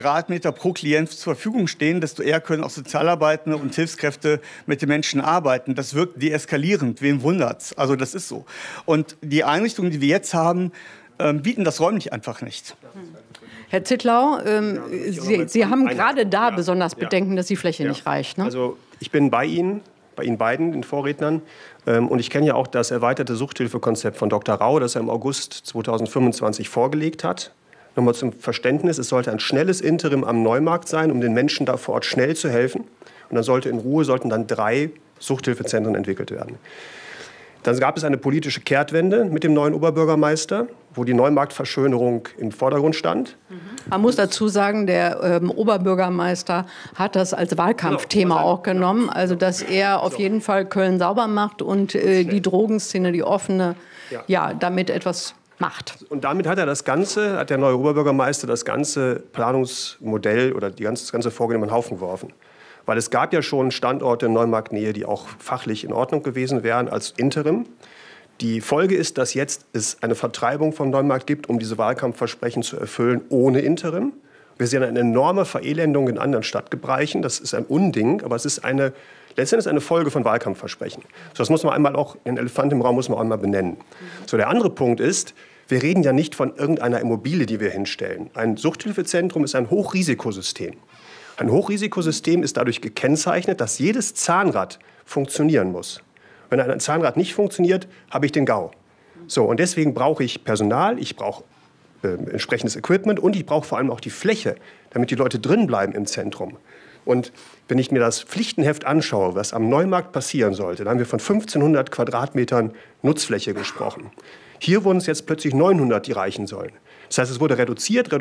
Quadratmeter pro Klient zur Verfügung stehen, desto eher können auch Sozialarbeitende und Hilfskräfte mit den Menschen arbeiten. Das wirkt deeskalierend. Wen wundert's? Also das ist so. Und die Einrichtungen, die wir jetzt haben, bieten das räumlich einfach nicht. Herr Zittlau, Sie haben gerade da besonders Bedenken, dass die Fläche nicht reicht. Ne? Also ich bin bei Ihnen beiden, den Vorrednern. Und ich kenne ja auch das erweiterte Suchthilfekonzept von Dr. Rau, das er im August 2025 vorgelegt hat. Nochmal zum Verständnis, es sollte ein schnelles Interim am Neumarkt sein, um den Menschen da vor Ort schnell zu helfen. Und dann sollten dann 3 Suchthilfezentren entwickelt werden. Dann gab es eine politische Kehrtwende mit dem neuen Oberbürgermeister, wo die Neumarktverschönerung im Vordergrund stand. Man muss dazu sagen, der Oberbürgermeister hat das als Wahlkampfthema auch genommen. Also, dass er auf jeden Fall Köln sauber macht und die Drogenszene, die offene, damit etwas macht. Und damit hat der neue Oberbürgermeister das ganze Planungsmodell oder das ganze Vorgehen in den Haufen geworfen. Weil es gab ja schon Standorte in Neumarktnähe, die auch fachlich in Ordnung gewesen wären als Interim. Die Folge ist, dass jetzt es eine Vertreibung vom Neumarkt gibt, um diese Wahlkampfversprechen zu erfüllen ohne Interim. Wir sehen eine enorme Verelendung in anderen Stadtbereichen. Das ist ein Unding, aber es ist letztendlich eine Folge von Wahlkampfversprechen. So, das muss man einmal auch, den Elefant im Raum muss man auch einmal benennen. So, der andere Punkt ist, wir reden ja nicht von irgendeiner Immobilie, die wir hinstellen. Ein Suchthilfezentrum ist ein Hochrisikosystem. Ein Hochrisikosystem ist dadurch gekennzeichnet, dass jedes Zahnrad funktionieren muss. Wenn ein Zahnrad nicht funktioniert, habe ich den GAU. So, und deswegen brauche ich Personal, ich brauche entsprechendes Equipment und ich brauche vor allem auch die Fläche, damit die Leute drin bleiben im Zentrum. Und wenn ich mir das Pflichtenheft anschaue, was am Neumarkt passieren sollte, dann haben wir von 1500 Quadratmetern Nutzfläche gesprochen. Hier wurden es jetzt plötzlich 900, die reichen sollen. Das heißt, es wurde reduziert.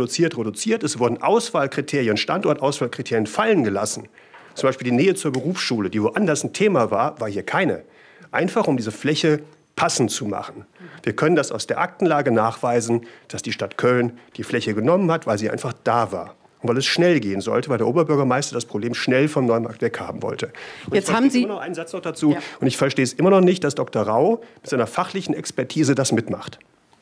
Es wurden Auswahlkriterien, Standortauswahlkriterien fallen gelassen. Zum Beispiel die Nähe zur Berufsschule, die woanders ein Thema war, war hier keine. Einfach um diese Fläche passend zu machen. Wir können das aus der Aktenlage nachweisen, dass die Stadt Köln die Fläche genommen hat, weil sie einfach da war. Und weil es schnell gehen sollte, weil der Oberbürgermeister das Problem schnell vom Neumarkt weghaben wollte. Und jetzt haben Sie immer noch einen Satz noch dazu. Ja. Und ich verstehe es immer noch nicht, dass Dr. Rau mit seiner fachlichen Expertise das mitmacht.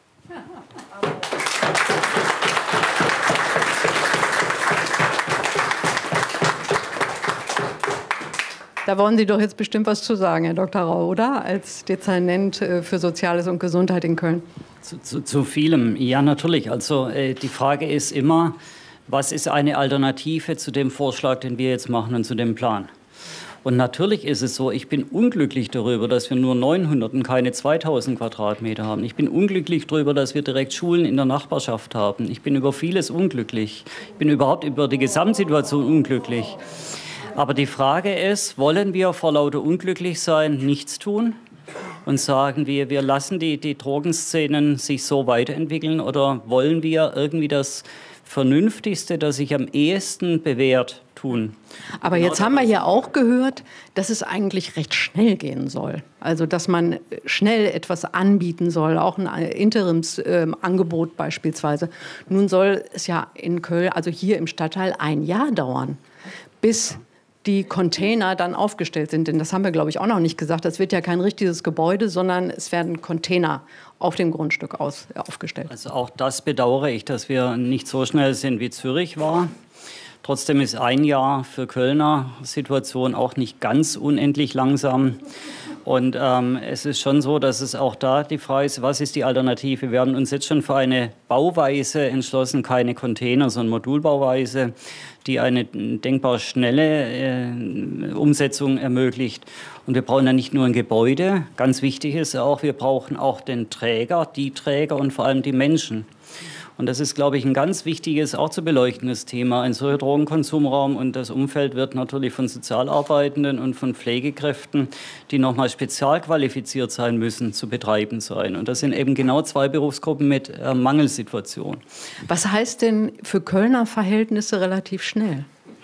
Da wollen Sie doch jetzt bestimmt was zu sagen, Herr Dr. Rau, oder? Als Dezernent für Soziales und Gesundheit in Köln. Zu vielem, ja natürlich. Also die Frage ist immer, was ist eine Alternative zu dem Vorschlag, den wir jetzt machen und zu dem Plan? Und natürlich ist es so, ich bin unglücklich darüber, dass wir nur 900 und keine 2000 Quadratmeter haben. Ich bin unglücklich darüber, dass wir direkt Schulen in der Nachbarschaft haben. Ich bin über vieles unglücklich. Ich bin überhaupt über die Gesamtsituation unglücklich. Aber die Frage ist, wollen wir vor lauter unglücklich sein nichts tun und sagen, wir lassen die Drogenszenen sich so weiterentwickeln, oder wollen wir irgendwie das Vernünftigste, das sich am ehesten bewährt, tun? Aber jetzt haben wir ja auch gehört, dass es eigentlich recht schnell gehen soll. Also dass man schnell etwas anbieten soll, auch ein Interimsangebot beispielsweise. Nun soll es ja in Köln, also hier im Stadtteil, 1 Jahr dauern, bis die Container dann aufgestellt sind. Denn das haben wir, glaube ich, auch noch nicht gesagt. Das wird ja kein richtiges Gebäude, sondern es werden Container auf dem Grundstück aufgestellt. Also auch das bedauere ich, dass wir nicht so schnell sind, wie Zürich war. Trotzdem ist 1 Jahr für Kölner Situation auch nicht ganz unendlich langsam. Und es ist schon so, dass es auch da die Frage ist, was ist die Alternative? Wir haben uns jetzt schon für eine Bauweise entschlossen, keine Container, sondern Modulbauweise, die eine denkbar schnelle Umsetzung ermöglicht. Und wir brauchen ja nicht nur ein Gebäude, ganz wichtig ist auch, wir brauchen auch den Träger, die Träger und vor allem die Menschen. Und das ist, glaube ich, ein ganz wichtiges, auch zu beleuchtendes Thema. Ein solcher Drogenkonsumraum und das Umfeld wird natürlich von Sozialarbeitenden und von Pflegekräften, die nochmal spezialqualifiziert sein müssen, zu betreiben sein. Und das sind eben genau 2 Berufsgruppen mit Mangelsituation. Was heißt denn für Kölner Verhältnisse relativ schnell?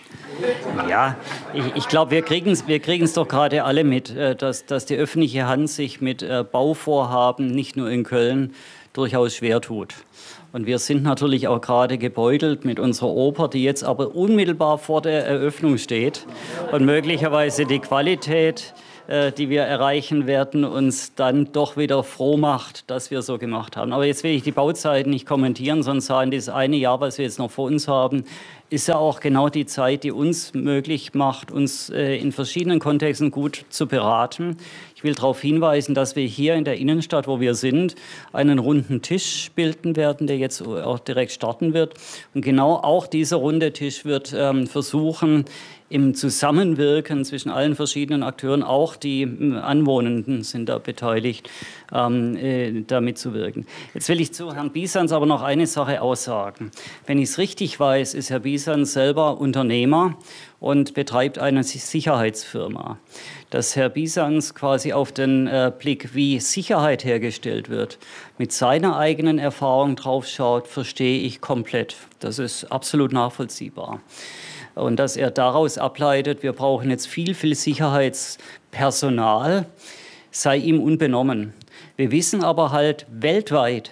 Ja, ich glaube, wir kriegen's doch gerade alle mit, dass die öffentliche Hand sich mit Bauvorhaben, nicht nur in Köln, durchaus schwer tut. Und wir sind natürlich auch gerade gebeutelt mit unserer Oper, die jetzt aber unmittelbar vor der Eröffnung steht und möglicherweise die Qualität, die wir erreichen werden, uns dann doch wieder froh macht, dass wir so gemacht haben. Aber jetzt will ich die Bauzeit nicht kommentieren, sondern sagen, das 1 Jahr, was wir jetzt noch vor uns haben, ist ja auch genau die Zeit, die uns möglich macht, uns in verschiedenen Kontexten gut zu beraten. Ich will darauf hinweisen, dass wir hier in der Innenstadt, wo wir sind, einen runden Tisch bilden werden, der jetzt auch direkt starten wird. Und genau auch dieser runde Tisch wird versuchen, im Zusammenwirken zwischen allen verschiedenen Akteuren, auch die Anwohnenden sind da beteiligt, da mitzuwirken. Jetzt will ich zu Herrn Bisans aber noch eine Sache aussagen. Wenn ich es richtig weiß, ist Herr Bisans selber Unternehmer und betreibt eine Sicherheitsfirma. Dass Herr Bisans quasi auf den Blick, wie Sicherheit hergestellt wird, mit seiner eigenen Erfahrung draufschaut, verstehe ich komplett. Das ist absolut nachvollziehbar. Und dass er daraus ableitet, wir brauchen jetzt viel Sicherheitspersonal, sei ihm unbenommen. Wir wissen aber halt weltweit,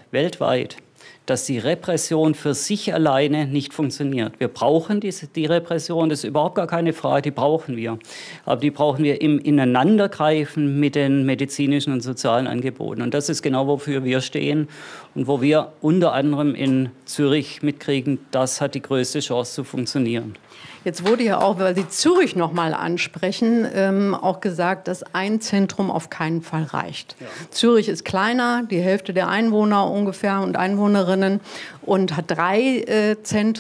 dass die Repression für sich alleine nicht funktioniert. Wir brauchen die Repression, das ist überhaupt gar keine Frage, die brauchen wir. Aber die brauchen wir im Ineinandergreifen mit den medizinischen und sozialen Angeboten. Und das ist genau, wofür wir stehen und wo wir unter anderem in Zürich mitkriegen, das hat die größte Chance zu funktionieren. Jetzt wurde ja auch, weil Sie Zürich noch mal ansprechen, auch gesagt, dass ein Zentrum auf keinen Fall reicht. Ja. Zürich ist kleiner, die Hälfte der Einwohner ungefähr und Einwohnerinnen und hat 3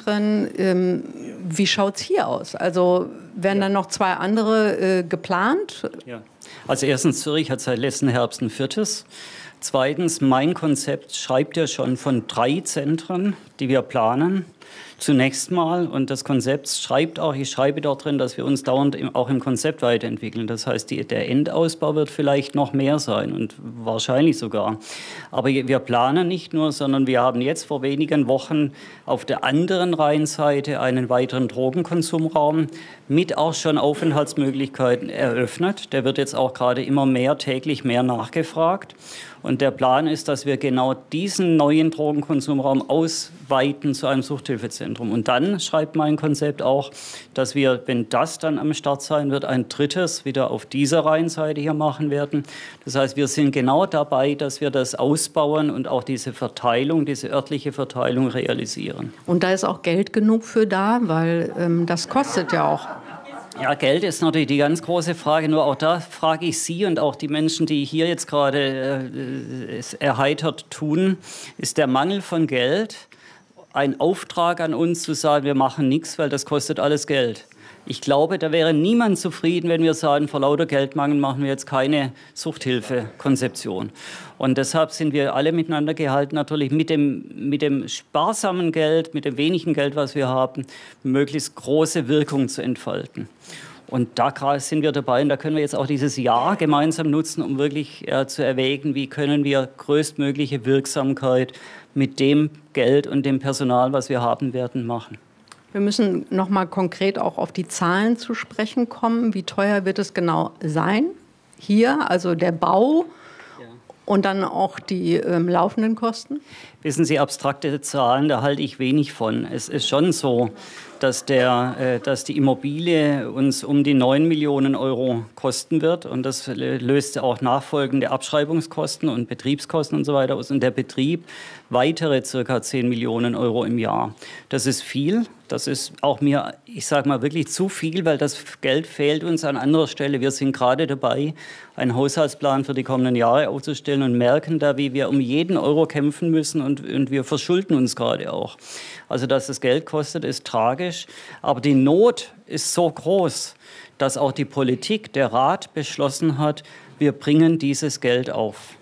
Zentren. Wie schaut es hier aus? Also werden dann noch 2 andere geplant? Ja. Also erstens, Zürich hat seit letzten Herbst ein 4. Zweitens, mein Konzept schreibt ja schon von 3 Zentren, die wir planen. Zunächst mal, und das Konzept schreibt auch, ich schreibe dort drin, dass wir uns dauernd auch im Konzept weiterentwickeln. Das heißt, der Endausbau wird vielleicht noch mehr sein und wahrscheinlich sogar. Aber wir planen nicht nur, sondern wir haben jetzt vor wenigen Wochen auf der anderen Rheinseite einen weiteren Drogenkonsumraum mit auch schon Aufenthaltsmöglichkeiten eröffnet. Der wird jetzt auch gerade immer mehr, täglich mehr nachgefragt. Und der Plan ist, dass wir genau diesen neuen Drogenkonsumraum ausweiten zu einem Suchthilfezentrum. Und dann schreibt mein Konzept auch, dass wir, wenn das dann am Start sein wird, ein 3. wieder auf dieser Rheinseite hier machen werden. Das heißt, wir sind genau dabei, dass wir das ausbauen und auch diese Verteilung, diese örtliche Verteilung realisieren. Und da ist auch Geld genug für da, weil das kostet ja auch. Ja, Geld ist natürlich die ganz große Frage. Nur auch da frage ich Sie und auch die Menschen, die hier jetzt gerade erheitert tun, ist der Mangel von Geld ein Auftrag an uns zu sagen, wir machen nichts, weil das kostet alles Geld. Ich glaube, da wäre niemand zufrieden, wenn wir sagen, vor lauter Geldmangel machen wir jetzt keine Suchthilfekonzeption. Und deshalb sind wir alle miteinander gehalten, natürlich mit dem sparsamen Geld, mit dem wenigen Geld, was wir haben, möglichst große Wirkung zu entfalten. Und da sind wir dabei und da können wir jetzt auch dieses Jahr gemeinsam nutzen, um wirklich zu erwägen, wie können wir größtmögliche Wirksamkeit mit dem Geld und dem Personal, was wir haben werden, machen. Wir müssen noch mal konkret auch auf die Zahlen zu sprechen kommen. Wie teuer wird es genau sein? Hier, also der Bau und dann auch die laufenden Kosten? Wissen Sie, abstrakte Zahlen, da halte ich wenig von. Es ist schon so, dass die Immobilie uns um die 9 Millionen Euro kosten wird. Und das löst auch nachfolgende Abschreibungskosten und Betriebskosten und so weiter aus. Und der Betrieb weitere ca. 10 Millionen Euro im Jahr. Das ist viel. Das ist auch mir, ich sage mal, wirklich zu viel, weil das Geld fehlt uns an anderer Stelle. Wir sind gerade dabei, einen Haushaltsplan für die kommenden Jahre aufzustellen und merken da, wie wir um jeden Euro kämpfen müssen und wir verschulden uns gerade auch. Also, dass das Geld kostet, ist tragisch. Aber die Not ist so groß, dass auch die Politik, der Rat beschlossen hat, wir bringen dieses Geld auf.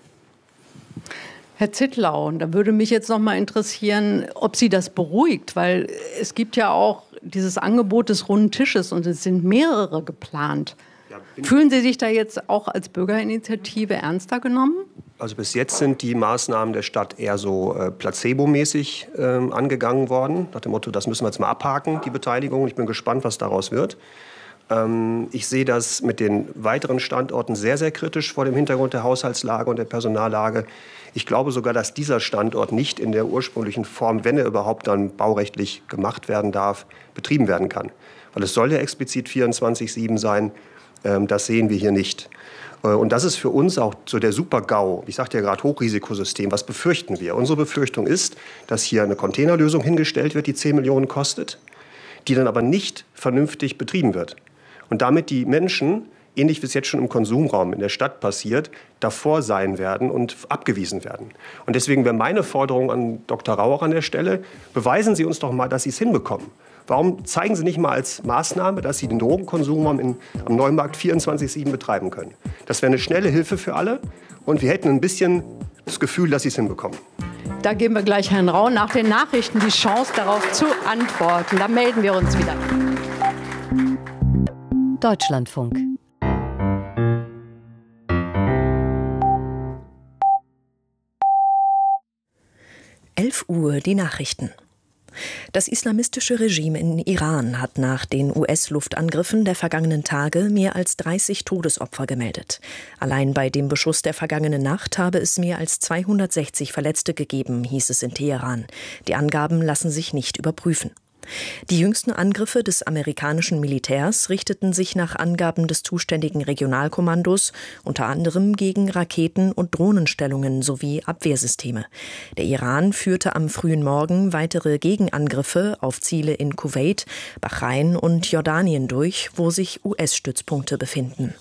Herr Zittlau, da würde mich jetzt noch mal interessieren, ob Sie das beruhigt, weil es gibt ja auch dieses Angebot des runden Tisches und es sind mehrere geplant. Ja, fühlen Sie sich da jetzt auch als Bürgerinitiative ernster genommen? Also bis jetzt sind die Maßnahmen der Stadt eher so placebo-mäßig angegangen worden, nach dem Motto, das müssen wir jetzt mal abhaken, die Beteiligung. Ich bin gespannt, was daraus wird. Ich sehe das mit den weiteren Standorten sehr, sehr kritisch vor dem Hintergrund der Haushaltslage und der Personallage. Ich glaube sogar, dass dieser Standort nicht in der ursprünglichen Form, wenn er überhaupt dann baurechtlich gemacht werden darf, betrieben werden kann. Weil es soll ja explizit 24/7 sein. Das sehen wir hier nicht. Und das ist für uns auch so der Super-GAU. Ich sagte ja gerade Hochrisikosystem. Was befürchten wir? Unsere Befürchtung ist, dass hier eine Containerlösung hingestellt wird, die 10 Millionen kostet, die dann aber nicht vernünftig betrieben wird. Und damit die Menschen, ähnlich wie es jetzt schon im Konsumraum in der Stadt passiert, davor sein werden und abgewiesen werden. Und deswegen wäre meine Forderung an Dr. Rauch an der Stelle, beweisen Sie uns doch mal, dass Sie es hinbekommen. Warum zeigen Sie nicht mal als Maßnahme, dass Sie den Drogenkonsum am Neumarkt 24/7 betreiben können? Das wäre eine schnelle Hilfe für alle und wir hätten ein bisschen das Gefühl, dass Sie es hinbekommen. Da geben wir gleich Herrn Rau nach den Nachrichten die Chance, darauf zu antworten. Da melden wir uns wieder. Deutschlandfunk. Uhr die Nachrichten. Das islamistische Regime in Iran hat nach den US-Luftangriffen der vergangenen Tage mehr als 30 Todesopfer gemeldet. Allein bei dem Beschuss der vergangenen Nacht habe es mehr als 260 Verletzte gegeben, hieß es in Teheran. Die Angaben lassen sich nicht überprüfen. Die jüngsten Angriffe des amerikanischen Militärs richteten sich nach Angaben des zuständigen Regionalkommandos unter anderem gegen Raketen- und Drohnenstellungen sowie Abwehrsysteme. Der Iran führte am frühen Morgen weitere Gegenangriffe auf Ziele in Kuwait, Bahrain und Jordanien durch, wo sich US-Stützpunkte befinden.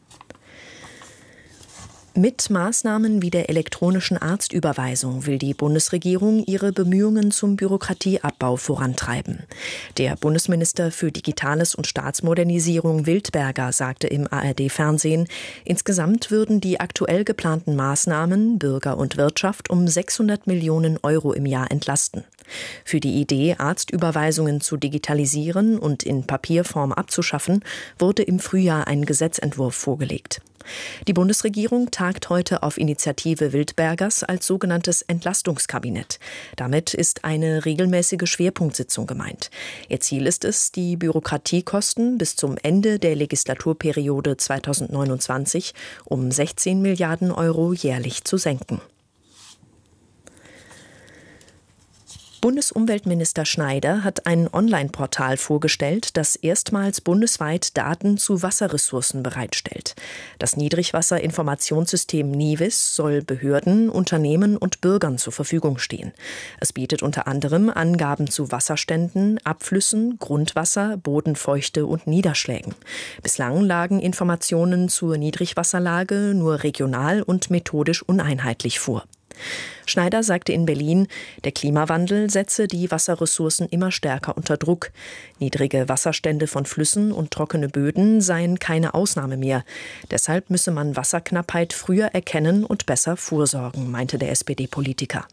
Mit Maßnahmen wie der elektronischen Arztüberweisung will die Bundesregierung ihre Bemühungen zum Bürokratieabbau vorantreiben. Der Bundesminister für Digitales und Staatsmodernisierung Wildberger sagte im ARD-Fernsehen, insgesamt würden die aktuell geplanten Maßnahmen Bürger und Wirtschaft um 600 Millionen Euro im Jahr entlasten. Für die Idee, Arztüberweisungen zu digitalisieren und in Papierform abzuschaffen, wurde im Frühjahr ein Gesetzentwurf vorgelegt. Die Bundesregierung tagt heute auf Initiative Wildbergers als sogenanntes Entlastungskabinett. Damit ist eine regelmäßige Schwerpunktsitzung gemeint. Ihr Ziel ist es, die Bürokratiekosten bis zum Ende der Legislaturperiode 2029 um 16 Milliarden Euro jährlich zu senken. Bundesumweltminister Schneider hat ein Online-Portal vorgestellt, das erstmals bundesweit Daten zu Wasserressourcen bereitstellt. Das Niedrigwasserinformationssystem NIWIS soll Behörden, Unternehmen und Bürgern zur Verfügung stehen. Es bietet unter anderem Angaben zu Wasserständen, Abflüssen, Grundwasser, Bodenfeuchte und Niederschlägen. Bislang lagen Informationen zur Niedrigwasserlage nur regional und methodisch uneinheitlich vor. Schneider sagte in Berlin, der Klimawandel setze die Wasserressourcen immer stärker unter Druck. Niedrige Wasserstände von Flüssen und trockene Böden seien keine Ausnahme mehr. Deshalb müsse man Wasserknappheit früher erkennen und besser vorsorgen, meinte der SPD-Politiker.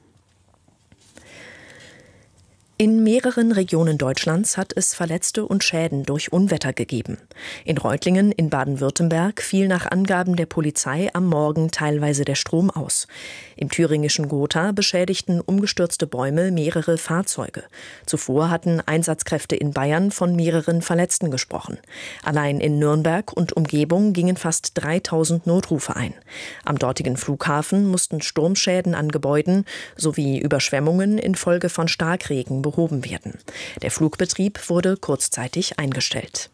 In mehreren Regionen Deutschlands hat es Verletzte und Schäden durch Unwetter gegeben. In Reutlingen in Baden-Württemberg fiel nach Angaben der Polizei am Morgen teilweise der Strom aus. Im thüringischen Gotha beschädigten umgestürzte Bäume mehrere Fahrzeuge. Zuvor hatten Einsatzkräfte in Bayern von mehreren Verletzten gesprochen. Allein in Nürnberg und Umgebung gingen fast 3000 Notrufe ein. Am dortigen Flughafen mussten Sturmschäden an Gebäuden sowie Überschwemmungen infolge von Starkregen behoben werden. Der Flugbetrieb wurde kurzzeitig eingestellt.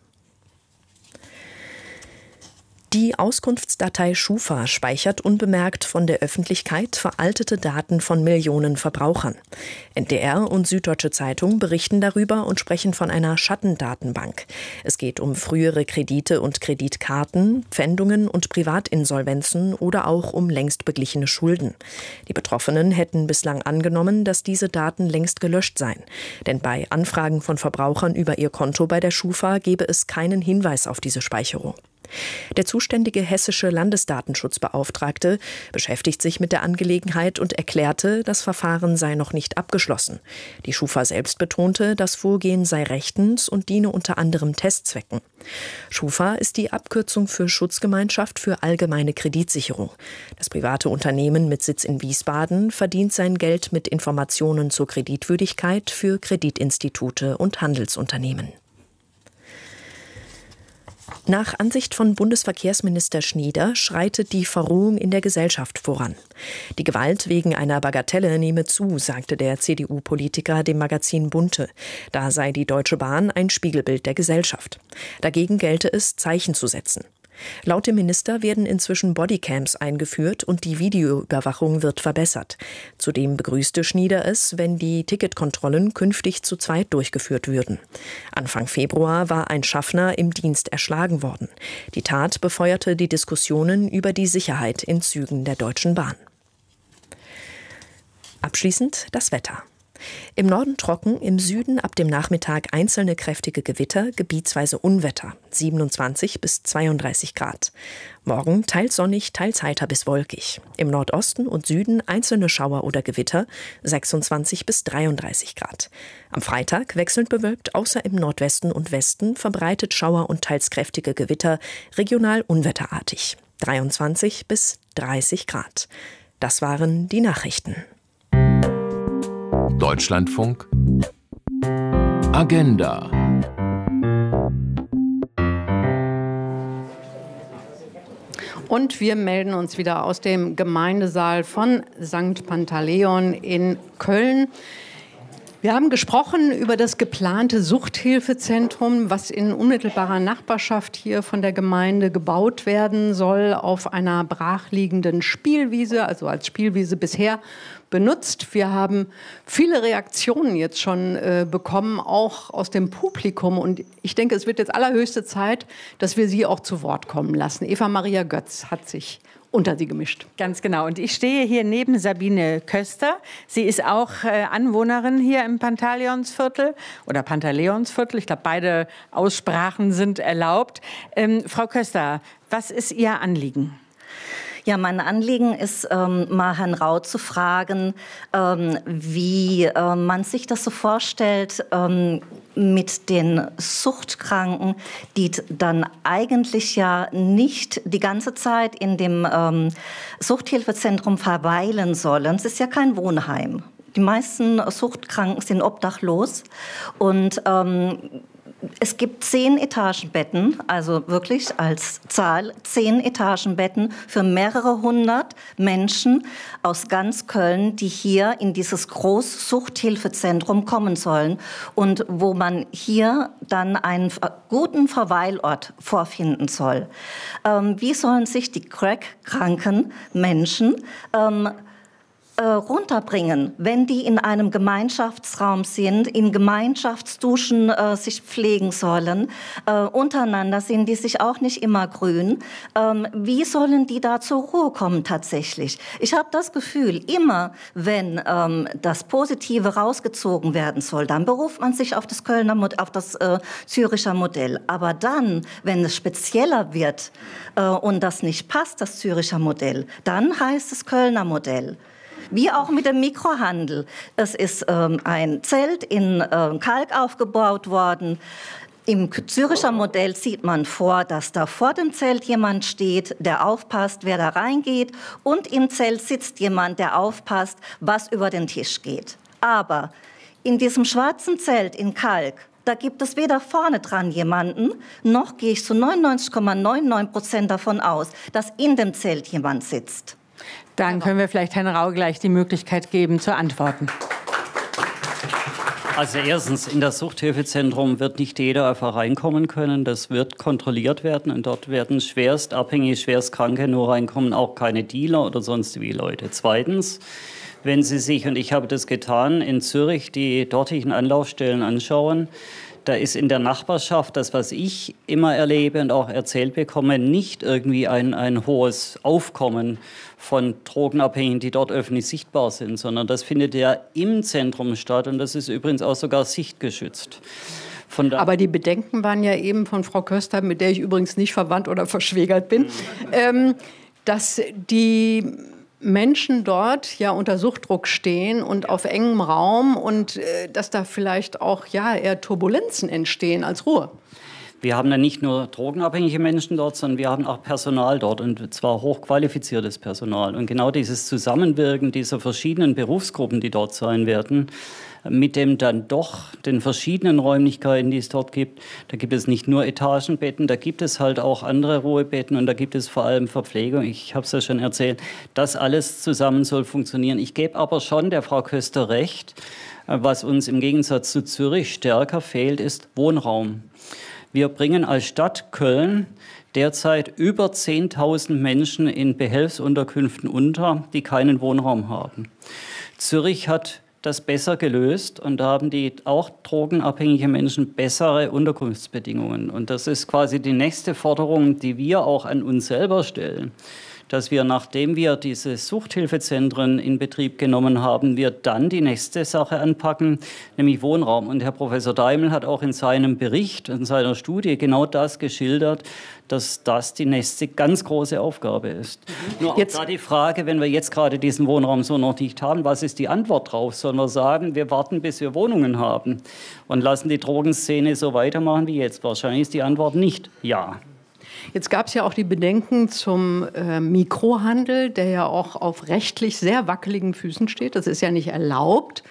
Die Auskunftsdatei Schufa speichert unbemerkt von der Öffentlichkeit veraltete Daten von Millionen Verbrauchern. NDR und Süddeutsche Zeitung berichten darüber und sprechen von einer Schattendatenbank. Es geht um frühere Kredite und Kreditkarten, Pfändungen und Privatinsolvenzen oder auch um längst beglichene Schulden. Die Betroffenen hätten bislang angenommen, dass diese Daten längst gelöscht seien. Denn bei Anfragen von Verbrauchern über ihr Konto bei der Schufa gebe es keinen Hinweis auf diese Speicherung. Der zuständige hessische Landesdatenschutzbeauftragte beschäftigt sich mit der Angelegenheit und erklärte, das Verfahren sei noch nicht abgeschlossen. Die Schufa selbst betonte, das Vorgehen sei rechtens und diene unter anderem Testzwecken. Schufa ist die Abkürzung für Schutzgemeinschaft für allgemeine Kreditsicherung. Das private Unternehmen mit Sitz in Wiesbaden verdient sein Geld mit Informationen zur Kreditwürdigkeit für Kreditinstitute und Handelsunternehmen. Nach Ansicht von Bundesverkehrsminister Schnieder schreitet die Verrohung in der Gesellschaft voran. Die Gewalt wegen einer Bagatelle nehme zu, sagte der CDU-Politiker dem Magazin Bunte. Da sei die Deutsche Bahn ein Spiegelbild der Gesellschaft. Dagegen gelte es, Zeichen zu setzen. Laut dem Minister werden inzwischen Bodycams eingeführt und die Videoüberwachung wird verbessert. Zudem begrüßte Schnieder es, wenn die Ticketkontrollen künftig zu zweit durchgeführt würden. Anfang Februar war ein Schaffner im Dienst erschlagen worden. Die Tat befeuerte die Diskussionen über die Sicherheit in Zügen der Deutschen Bahn. Abschließend das Wetter. Im Norden trocken, im Süden ab dem Nachmittag einzelne kräftige Gewitter, gebietsweise Unwetter, 27 bis 32 Grad. Morgen teils sonnig, teils heiter bis wolkig. Im Nordosten und Süden einzelne Schauer oder Gewitter, 26 bis 33 Grad. Am Freitag wechselnd bewölkt, außer im Nordwesten und Westen, verbreitet Schauer und teils kräftige Gewitter, regional unwetterartig, 23 bis 30 Grad. Das waren die Nachrichten. Deutschlandfunk Agenda. Und wir melden uns wieder aus dem Gemeindesaal von St. Pantaleon in Köln. Wir haben gesprochen über das geplante Suchthilfezentrum, was in unmittelbarer Nachbarschaft hier von der Gemeinde gebaut werden soll, auf einer brachliegenden Spielwiese, also als Spielwiese bisher benutzt. Wir haben viele Reaktionen jetzt schon bekommen, auch aus dem Publikum. Und ich denke, es wird jetzt allerhöchste Zeit, dass wir Sie auch zu Wort kommen lassen. Eva-Maria Götz hat sich unter sie gemischt. Ganz genau. Und ich stehe hier neben Sabine Köster. Sie ist auch Anwohnerin hier im Pantaleonsviertel oder Pantaleonsviertel. Ich glaube, beide Aussprachen sind erlaubt. Frau Köster, was ist Ihr Anliegen? Ja, mein Anliegen ist, mal Herrn Rau zu fragen, wie man sich das so vorstellt mit den Suchtkranken, die dann eigentlich ja nicht die ganze Zeit in dem Suchthilfezentrum verweilen sollen. Es ist ja kein Wohnheim. Die meisten Suchtkranken sind obdachlos und es gibt 10 Etagenbetten, also wirklich als Zahl 10 Etagenbetten für mehrere hundert Menschen aus ganz Köln, die hier in dieses Großsuchthilfezentrum kommen sollen und wo man hier dann einen guten Verweilort vorfinden soll. Wie sollen sich die crack-kranken Menschen runterbringen, wenn die in einem Gemeinschaftsraum sind, in Gemeinschaftsduschen sich pflegen sollen. Untereinander sind die sich auch nicht immer grün. Wie sollen die da zur Ruhe kommen tatsächlich? Ich habe das Gefühl, immer wenn das Positive rausgezogen werden soll, dann beruft man sich auf das auf das Züricher Modell. Aber dann, wenn es spezieller wird und das nicht passt, das Züricher Modell, dann heißt es Kölner Modell. Wie auch mit dem Mikrohandel. Es ist ein Zelt in Kalk aufgebaut worden. Im Züricher Modell sieht man vor, dass da vor dem Zelt jemand steht, der aufpasst, wer da reingeht. Und im Zelt sitzt jemand, der aufpasst, was über den Tisch geht. Aber in diesem schwarzen Zelt in Kalk, da gibt es weder vorne dran jemanden, noch gehe ich zu 99,99% davon aus, dass in dem Zelt jemand sitzt. Dann können wir vielleicht Herrn Rau gleich die Möglichkeit geben, zu antworten. Also erstens, in das Suchthilfezentrum wird nicht jeder einfach reinkommen können. Das wird kontrolliert werden und dort werden schwerst abhängige, schwerst Kranke nur reinkommen, auch keine Dealer oder sonstige Leute. Zweitens, wenn Sie sich, und ich habe das getan, in Zürich die dortigen Anlaufstellen anschauen, da ist in der Nachbarschaft das, was ich immer erlebe und auch erzählt bekomme, nicht irgendwie ein hohes Aufkommen von Drogenabhängigen, die dort öffentlich sichtbar sind, sondern das findet ja im Zentrum statt und das ist übrigens auch sogar sichtgeschützt. Aber die Bedenken waren ja eben von Frau Köster, mit der ich übrigens nicht verwandt oder verschwägert bin, dass die Menschen dort ja unter Suchtdruck stehen und auf engem Raum und dass da vielleicht auch eher Turbulenzen entstehen als Ruhe. Wir haben ja nicht nur drogenabhängige Menschen dort, sondern wir haben auch Personal dort und zwar hochqualifiziertes Personal. Und genau dieses Zusammenwirken dieser verschiedenen Berufsgruppen, die dort sein werden, mit dem dann doch den verschiedenen Räumlichkeiten, die es dort gibt. Da gibt es nicht nur Etagenbetten, da gibt es halt auch andere Ruhebetten und da gibt es vor allem Verpflegung. Ich habe es ja schon erzählt, das alles zusammen soll funktionieren. Ich gebe aber schon der Frau Köster recht, was uns im Gegensatz zu Zürich stärker fehlt, ist Wohnraum. Wir bringen als Stadt Köln derzeit über 10.000 Menschen in Behelfsunterkünften unter, die keinen Wohnraum haben. Zürich hat das besser gelöst und da haben die auch drogenabhängige Menschen bessere Unterkunftsbedingungen. Und das ist quasi die nächste Forderung, die wir auch an uns selber stellen, dass wir, nachdem wir diese Suchthilfezentren in Betrieb genommen haben, wir dann die nächste Sache anpacken, nämlich Wohnraum. Und Herr Professor Daimel hat auch in seinem Bericht, in seiner Studie genau das geschildert, dass das die nächste ganz große Aufgabe ist. Nur jetzt da die Frage, wenn wir jetzt gerade diesen Wohnraum so noch nicht haben, was ist die Antwort drauf? Sollen wir sagen, wir warten, bis wir Wohnungen haben und lassen die Drogenszene so weitermachen wie jetzt? Wahrscheinlich ist die Antwort nicht ja. Jetzt gab es ja auch die Bedenken zum Mikrohandel, der ja auch auf rechtlich sehr wackeligen Füßen steht. Das ist ja nicht erlaubt.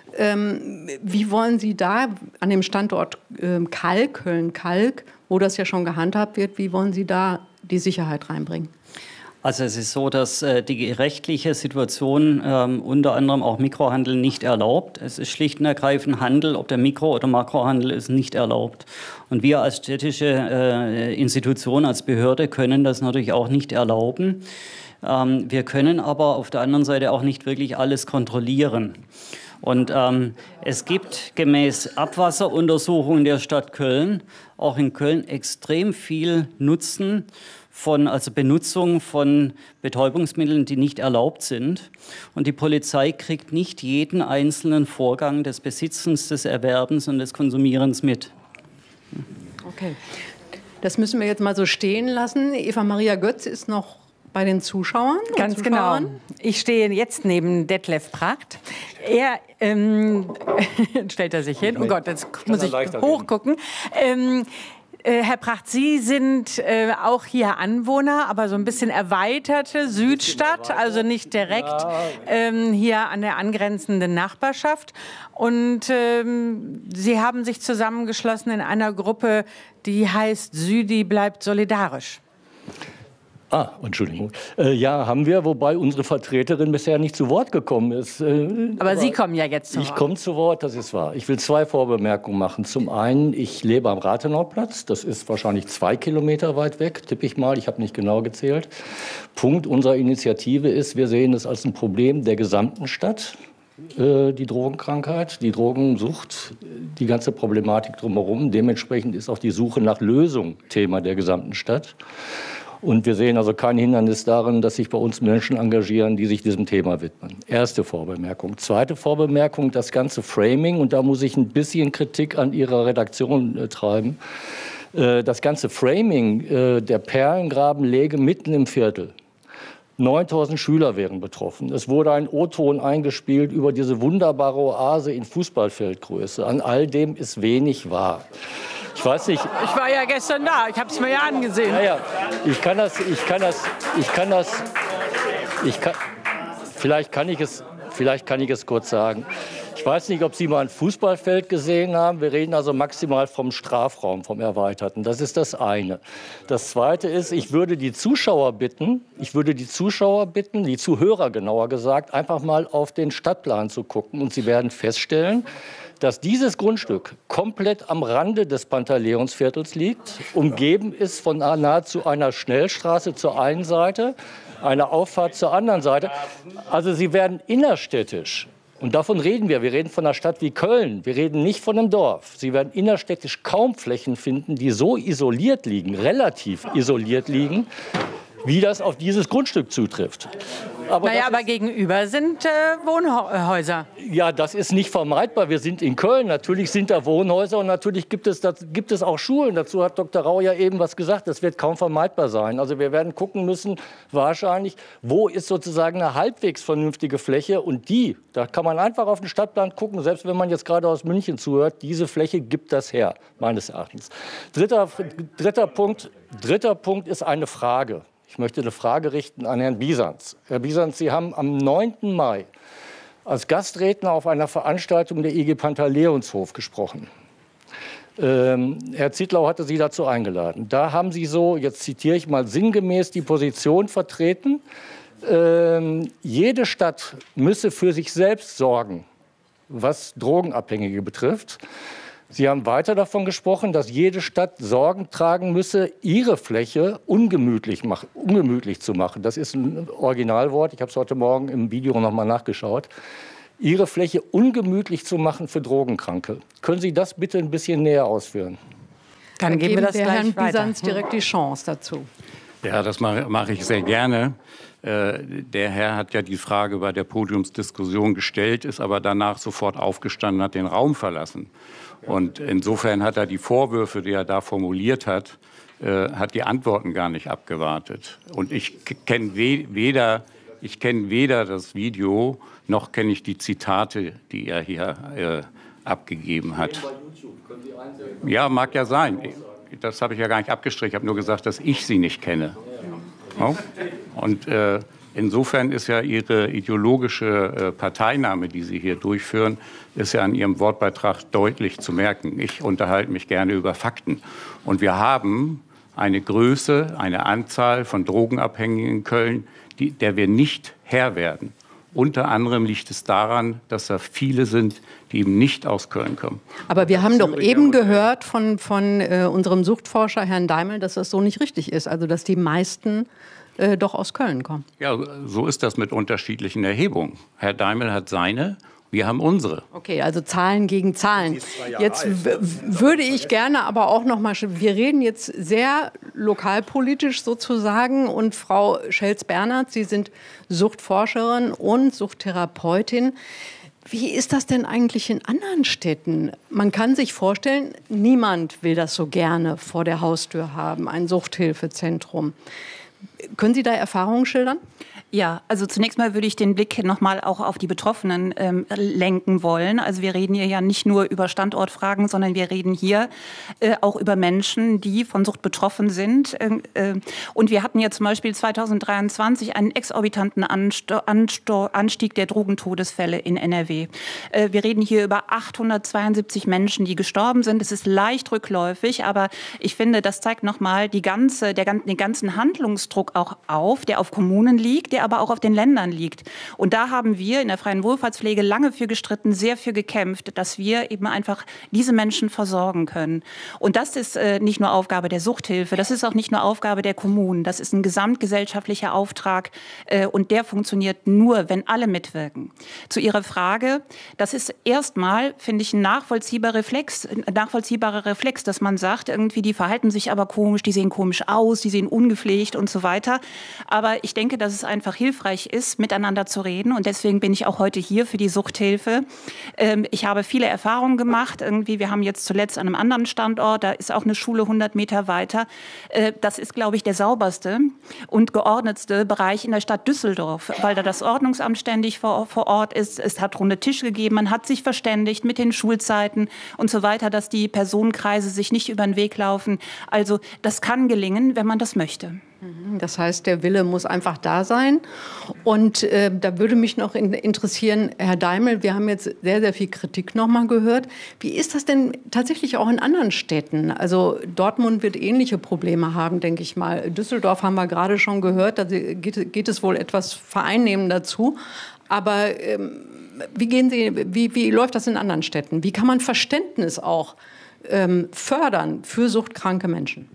Wie wollen Sie da an dem Standort Köln-Kalk, wo das ja schon gehandhabt wird, wie wollen Sie da die Sicherheit reinbringen? Also es ist so, dass die rechtliche Situation unter anderem auch Mikrohandel nicht erlaubt. Es ist schlicht und ergreifend Handel, ob der Mikro- oder Makrohandel ist nicht erlaubt. Und wir als städtische Institution, als Behörde können das natürlich auch nicht erlauben. Wir können aber auf der anderen Seite auch nicht wirklich alles kontrollieren. Und es gibt gemäß Abwasseruntersuchungen der Stadt Köln auch in Köln extrem viel Nutzen also Benutzung von Betäubungsmitteln, die nicht erlaubt sind. Und die Polizei kriegt nicht jeden einzelnen Vorgang des Besitzens, des Erwerbens und des Konsumierens mit. Okay, das müssen wir jetzt mal so stehen lassen. Eva-Maria Götz ist noch bei den Zuschauern. Ganz genau. Ich stehe jetzt neben Detlef Pracht. Er stellt er sich hin. Oh Gott, jetzt muss ich hochgucken. Herr Pracht, Sie sind auch hier Anwohner, aber so ein bisschen erweiterte Südstadt, also nicht direkt hier an der angrenzenden Nachbarschaft. Und Sie haben sich zusammengeschlossen in einer Gruppe, die heißt Südi bleibt solidarisch. Entschuldigung. Ja, haben wir, wobei unsere Vertreterin bisher nicht zu Wort gekommen ist. Aber Sie kommen ja jetzt zu Wort. Ich komme zu Wort, das ist wahr. Ich will 2 Vorbemerkungen machen. Zum einen, ich lebe am Rathenauplatz. Das ist wahrscheinlich 2 Kilometer weit weg, tippe ich mal. Ich habe nicht genau gezählt. Punkt unserer Initiative ist, wir sehen es als ein Problem der gesamten Stadt. Die Drogenkrankheit, die Drogensucht, die ganze Problematik drumherum. Dementsprechend ist auch die Suche nach Lösung Thema der gesamten Stadt. Und wir sehen also kein Hindernis darin, dass sich bei uns Menschen engagieren, die sich diesem Thema widmen. Erste Vorbemerkung. Zweite Vorbemerkung, das ganze Framing, und da muss ich ein bisschen Kritik an Ihrer Redaktion treiben. Das ganze Framing der Perlengrabenlege mitten im Viertel. 9.000 Schüler wären betroffen. Es wurde ein O-Ton eingespielt über diese wunderbare Oase in Fußballfeldgröße. An all dem ist wenig wahr. Ich weiß nicht. Ich war ja gestern da, ich habe es mir ja angesehen. Ja, vielleicht kann ich es kurz sagen. Ich weiß nicht, ob Sie mal ein Fußballfeld gesehen haben. Wir reden also maximal vom Strafraum, vom Erweiterten. Das ist das eine. Das zweite ist, ich würde die Zuhörer bitten, die Zuhörer genauer gesagt, einfach mal auf den Stadtplan zu gucken. Und Sie werden feststellen, dass dieses Grundstück komplett am Rande des Pantaleonsviertels liegt, umgeben ist von nahezu einer Schnellstraße zur einen Seite, einer Auffahrt zur anderen Seite. Also Sie werden innerstädtisch, und davon reden wir reden von einer Stadt wie Köln, wir reden nicht von einem Dorf. Sie werden innerstädtisch kaum Flächen finden, die so isoliert liegen, relativ isoliert liegen, wie das auf dieses Grundstück zutrifft. Aber gegenüber sind Wohnhäuser. Ja, das ist nicht vermeidbar. Wir sind in Köln. Natürlich sind da Wohnhäuser und natürlich gibt es auch Schulen. Dazu hat Dr. Rau ja eben was gesagt. Das wird kaum vermeidbar sein. Also wir werden gucken müssen, wahrscheinlich, wo ist sozusagen eine halbwegs vernünftige Fläche. Und da kann man einfach auf den Stadtplan gucken, selbst wenn man jetzt gerade aus München zuhört, diese Fläche gibt das her, meines Erachtens. Dritter Punkt ist eine Frage. Ich möchte eine Frage richten an Herrn Bisanz. Herr Bisanz, Sie haben am 9. Mai als Gastredner auf einer Veranstaltung der IG Pantaleonshof gesprochen. Herr Zittlau hatte Sie dazu eingeladen. Da haben Sie so, jetzt zitiere ich mal sinngemäß, die Position vertreten, jede Stadt müsse für sich selbst sorgen, was Drogenabhängige betrifft. Sie haben weiter davon gesprochen, dass jede Stadt Sorgen tragen müsse, ihre Fläche ungemütlich zu machen. Das ist ein Originalwort. Ich habe es heute Morgen im Video noch mal nachgeschaut. Ihre Fläche ungemütlich zu machen für Drogenkranke. Können Sie das bitte ein bisschen näher ausführen? Dann geben wir das gleich Herrn Bisanz direkt die Chance dazu. Ja, das mache ich sehr gerne. Der Herr hat ja die Frage bei der Podiumsdiskussion gestellt, ist aber danach sofort aufgestanden, hat den Raum verlassen. Und insofern hat er die Vorwürfe, die er da formuliert hat die Antworten gar nicht abgewartet. Und ich kenne weder das Video, noch kenne ich die Zitate, die er hier abgegeben hat. Ja, mag ja sein. Das habe ich ja gar nicht abgestrichen. Ich habe nur gesagt, dass ich sie nicht kenne. Ja? Und insofern ist ja Ihre ideologische Parteinahme, die Sie hier durchführen, ist ja an Ihrem Wortbeitrag deutlich zu merken. Ich unterhalte mich gerne über Fakten. Und wir haben eine Größe, eine Anzahl von Drogenabhängigen in Köln, der wir nicht Herr werden. Unter anderem liegt es daran, dass da viele sind, die eben nicht aus Köln kommen. Aber wir haben doch eben gehört von unserem Suchtforscher Herrn Daimel, dass das so nicht richtig ist. Also dass die meisten doch aus Köln kommen. Ja, so ist das mit unterschiedlichen Erhebungen. Herr Daimel hat seine, wir haben unsere. Okay, also Zahlen gegen Zahlen. Jetzt würde ich gerne aber auch noch mal, wir reden jetzt sehr lokalpolitisch sozusagen, und Frau Schelz-Bernhardt, Sie sind Suchtforscherin und Suchttherapeutin. Wie ist das denn eigentlich in anderen Städten? Man kann sich vorstellen, niemand will das so gerne vor der Haustür haben, ein Suchthilfezentrum. Können Sie da Erfahrungen schildern? Ja, also zunächst mal würde ich den Blick noch mal auch auf die Betroffenen lenken wollen. Also wir reden hier ja nicht nur über Standortfragen, sondern wir reden hier auch über Menschen, die von Sucht betroffen sind. Und wir hatten ja zum Beispiel 2023 einen exorbitanten Anstieg der Drogentodesfälle in NRW. Wir reden hier über 872 Menschen, die gestorben sind. Es ist leicht rückläufig, aber ich finde, das zeigt noch mal den ganzen Handlungsdruck auch auf, der auf Kommunen liegt, der aber auch auf den Ländern liegt. Und da haben wir in der freien Wohlfahrtspflege lange für gestritten, sehr für gekämpft, dass wir eben einfach diese Menschen versorgen können. Und das ist nicht nur Aufgabe der Suchthilfe, das ist auch nicht nur Aufgabe der Kommunen, das ist ein gesamtgesellschaftlicher Auftrag und der funktioniert nur, wenn alle mitwirken. Zu Ihrer Frage, das ist erstmal, finde ich, ein nachvollziehbarer Reflex, dass man sagt, irgendwie, die verhalten sich aber komisch, die sehen komisch aus, die sehen ungepflegt und so weiter. Aber ich denke, dass es einfach hilfreich ist, miteinander zu reden. Und deswegen bin ich auch heute hier für die Suchthilfe. Ich habe viele Erfahrungen gemacht. Wir haben jetzt zuletzt an einem anderen Standort, da ist auch eine Schule 100 Meter weiter. Das ist, glaube ich, der sauberste und geordnetste Bereich in der Stadt Düsseldorf, weil da das Ordnungsamt ständig vor Ort ist. Es hat runde Tische gegeben, man hat sich verständigt mit den Schulzeiten und so weiter, dass die Personenkreise sich nicht über den Weg laufen. Also das kann gelingen, wenn man das möchte. Das heißt, der Wille muss einfach da sein. Und da würde mich noch interessieren, Herr Daimel, wir haben jetzt sehr, sehr viel Kritik noch mal gehört. Wie ist das denn tatsächlich auch in anderen Städten? Also Dortmund wird ähnliche Probleme haben, denke ich mal. Düsseldorf haben wir gerade schon gehört, da geht es wohl etwas vereinnehmender zu. Aber wie läuft das in anderen Städten? Wie kann man Verständnis auch fördern für suchtkranke Menschen?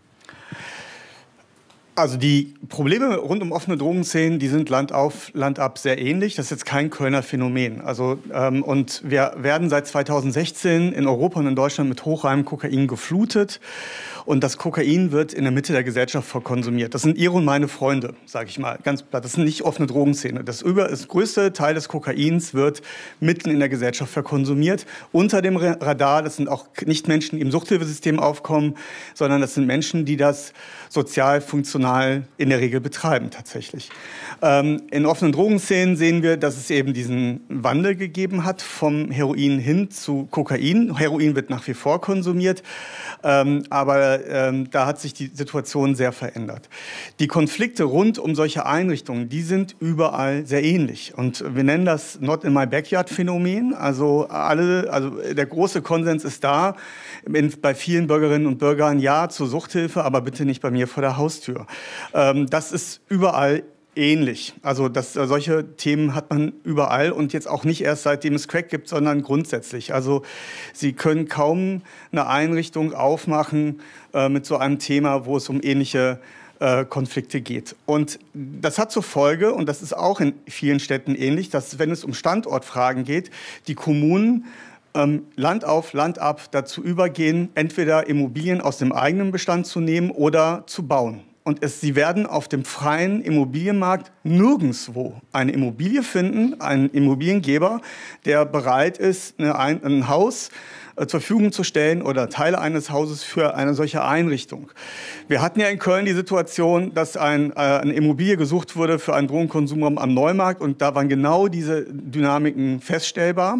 Also die Probleme rund um offene Drogenszenen, die sind Land auf, Land ab sehr ähnlich. Das ist jetzt kein Kölner Phänomen. Und wir werden seit 2016 in Europa und in Deutschland mit hochreinem Kokain geflutet. Und das Kokain wird in der Mitte der Gesellschaft verkonsumiert. Das sind Ihre und meine Freunde, sage ich mal, ganz platt. Das sind nicht offene Drogenszene. Das größte Teil des Kokains wird mitten in der Gesellschaft verkonsumiert. Unter dem Radar, das sind auch nicht Menschen, die im Suchthilfesystem aufkommen, sondern das sind Menschen, die das sozial funktional in der Regel betreiben tatsächlich. In offenen Drogenszenen sehen wir, dass es eben diesen Wandel gegeben hat vom Heroin hin zu Kokain. Heroin wird nach wie vor konsumiert, aber da hat sich die Situation sehr verändert. Die Konflikte rund um solche Einrichtungen, die sind überall sehr ähnlich. Und wir nennen das Not in my backyard Phänomen. Also der große Konsens ist da, bei vielen Bürgerinnen und Bürgern ja zur Suchthilfe, aber bitte nicht bei mir vor der Haustür. Das ist überall ähnlich. Also solche Themen hat man überall und jetzt auch nicht erst seitdem es Crack gibt, sondern grundsätzlich. Also Sie können kaum eine Einrichtung aufmachen mit so einem Thema, wo es um ähnliche Konflikte geht. Und das hat zur Folge, und das ist auch in vielen Städten ähnlich, dass, wenn es um Standortfragen geht, die Kommunen Land auf, Land ab dazu übergehen, entweder Immobilien aus dem eigenen Bestand zu nehmen oder zu bauen. Und sie werden auf dem freien Immobilienmarkt nirgendwo eine Immobilie finden, einen Immobiliengeber, der bereit ist, ein Haus zur Verfügung zu stellen oder Teile eines Hauses für eine solche Einrichtung. Wir hatten ja in Köln die Situation, dass eine Immobilie gesucht wurde für einen Drogenkonsumraum am Neumarkt und da waren genau diese Dynamiken feststellbar.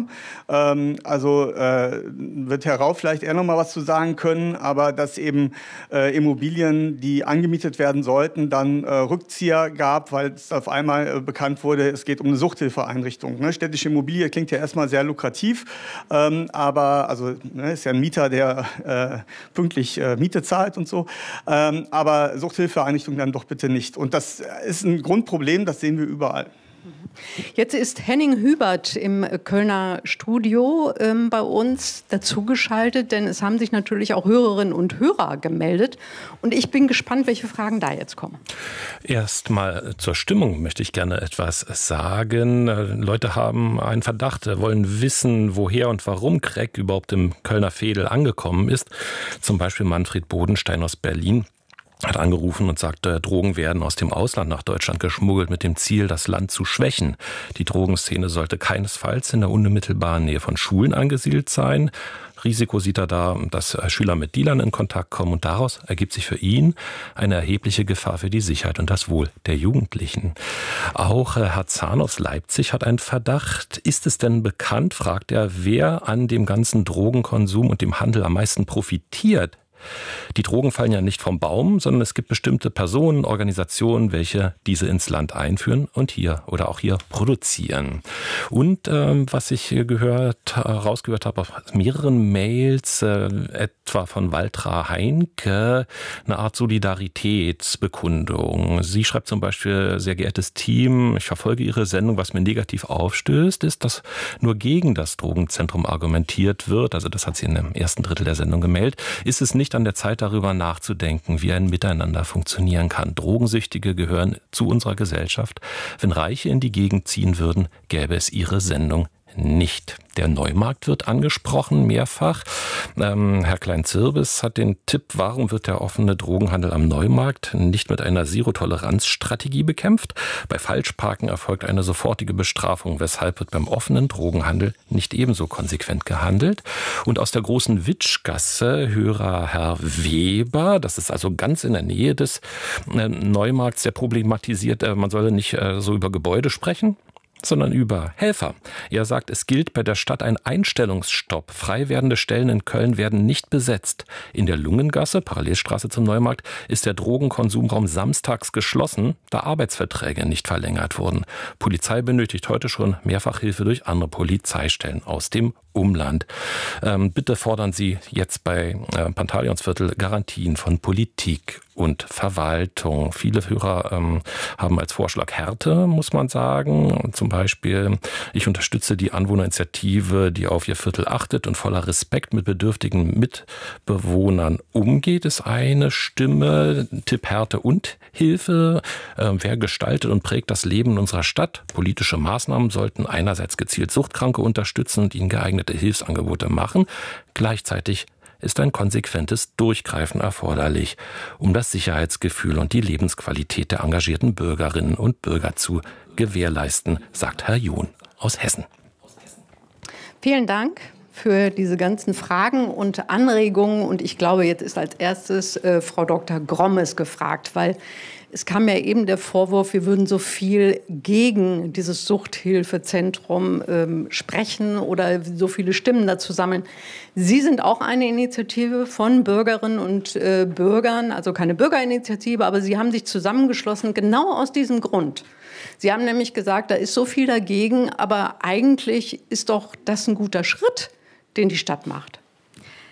Wird Herr Rau vielleicht eher noch mal was zu sagen können, aber dass eben Immobilien, die angemietet werden sollten, dann Rückzieher gab, weil es auf einmal bekannt wurde, es geht um eine Suchthilfeeinrichtung. Ne? Städtische Immobilie klingt ja erstmal sehr lukrativ, aber ist ja ein Mieter, der pünktlich Miete zahlt und so. Aber Suchthilfeeinrichtungen dann doch bitte nicht. Und das ist ein Grundproblem, das sehen wir überall. Jetzt ist Henning Hübert im Kölner Studio bei uns dazugeschaltet, denn es haben sich natürlich auch Hörerinnen und Hörer gemeldet. Und ich bin gespannt, welche Fragen da jetzt kommen. Erst mal zur Stimmung möchte ich gerne etwas sagen. Leute haben einen Verdacht, wollen wissen, woher und warum Crack überhaupt im Kölner Veedel angekommen ist. Zum Beispiel Manfred Bodenstein aus Berlin hat angerufen und sagte, Drogen werden aus dem Ausland nach Deutschland geschmuggelt mit dem Ziel, das Land zu schwächen. Die Drogenszene sollte keinesfalls in der unmittelbaren Nähe von Schulen angesiedelt sein. Risiko sieht er da, dass Schüler mit Dealern in Kontakt kommen und daraus ergibt sich für ihn eine erhebliche Gefahr für die Sicherheit und das Wohl der Jugendlichen. Auch Herr Zahn aus Leipzig hat einen Verdacht. Ist es denn bekannt, fragt er, wer an dem ganzen Drogenkonsum und dem Handel am meisten profitiert? Die Drogen fallen ja nicht vom Baum, sondern es gibt bestimmte Personen, Organisationen, welche diese ins Land einführen und hier oder auch hier produzieren. Und was ich rausgehört habe auf mehreren Mails, etwa von Waltra Heinke, eine Art Solidaritätsbekundung. Sie schreibt zum Beispiel, sehr geehrtes Team, ich verfolge Ihre Sendung, was mir negativ aufstößt, ist, dass nur gegen das Drogenzentrum argumentiert wird. Also das hat sie in dem ersten Drittel der Sendung gemeldet. Ist es nicht an der Zeit, darüber nachzudenken, wie ein Miteinander funktionieren kann? Drogensüchtige gehören zu unserer Gesellschaft. Wenn Reiche in die Gegend ziehen würden, gäbe es ihre Sendung nicht. Der Neumarkt wird angesprochen, mehrfach. Herr Klein-Zirbis hat den Tipp, warum wird der offene Drogenhandel am Neumarkt nicht mit einer Zero-Toleranz-Strategie bekämpft? Bei Falschparken erfolgt eine sofortige Bestrafung. Weshalb wird beim offenen Drogenhandel nicht ebenso konsequent gehandelt? Und aus der großen Witschgasse Hörer Herr Weber, das ist also ganz in der Nähe des Neumarkts, der problematisiert, man solle nicht so über Gebäude sprechen, sondern über Helfer. Er sagt, es gilt bei der Stadt ein Einstellungsstopp. Frei werdende Stellen in Köln werden nicht besetzt. In der Lungengasse, Parallelstraße zum Neumarkt, ist der Drogenkonsumraum samstags geschlossen, da Arbeitsverträge nicht verlängert wurden. Polizei benötigt heute schon mehrfach Hilfe durch andere Polizeistellen aus dem Umland. Bitte fordern Sie jetzt bei Pantaleonsviertel Garantien von Politik und Verwaltung. Viele Hörer haben als Vorschlag Härte, muss man sagen. Zum Beispiel, ich unterstütze die Anwohnerinitiative, die auf ihr Viertel achtet und voller Respekt mit bedürftigen Mitbewohnern umgeht, ist eine Stimme. Tipp Härte und Hilfe. Wer gestaltet und prägt das Leben in unserer Stadt? Politische Maßnahmen sollten einerseits gezielt Suchtkranke unterstützen und ihnen geeignete Hilfsangebote machen. Gleichzeitig ist ein konsequentes Durchgreifen erforderlich, um das Sicherheitsgefühl und die Lebensqualität der engagierten Bürgerinnen und Bürger zu gewährleisten, sagt Herr John aus Hessen. Vielen Dank für diese ganzen Fragen und Anregungen. Und ich glaube, jetzt ist als erstes Frau Dr. Grommes gefragt, weil es kam ja eben der Vorwurf, wir würden so viel gegen dieses Suchthilfezentrum sprechen oder so viele Stimmen dazu sammeln. Sie sind auch eine Initiative von Bürgerinnen und Bürgern, also keine Bürgerinitiative, aber Sie haben sich zusammengeschlossen, genau aus diesem Grund. Sie haben nämlich gesagt, da ist so viel dagegen, aber eigentlich ist doch das ein guter Schritt, den die Stadt macht.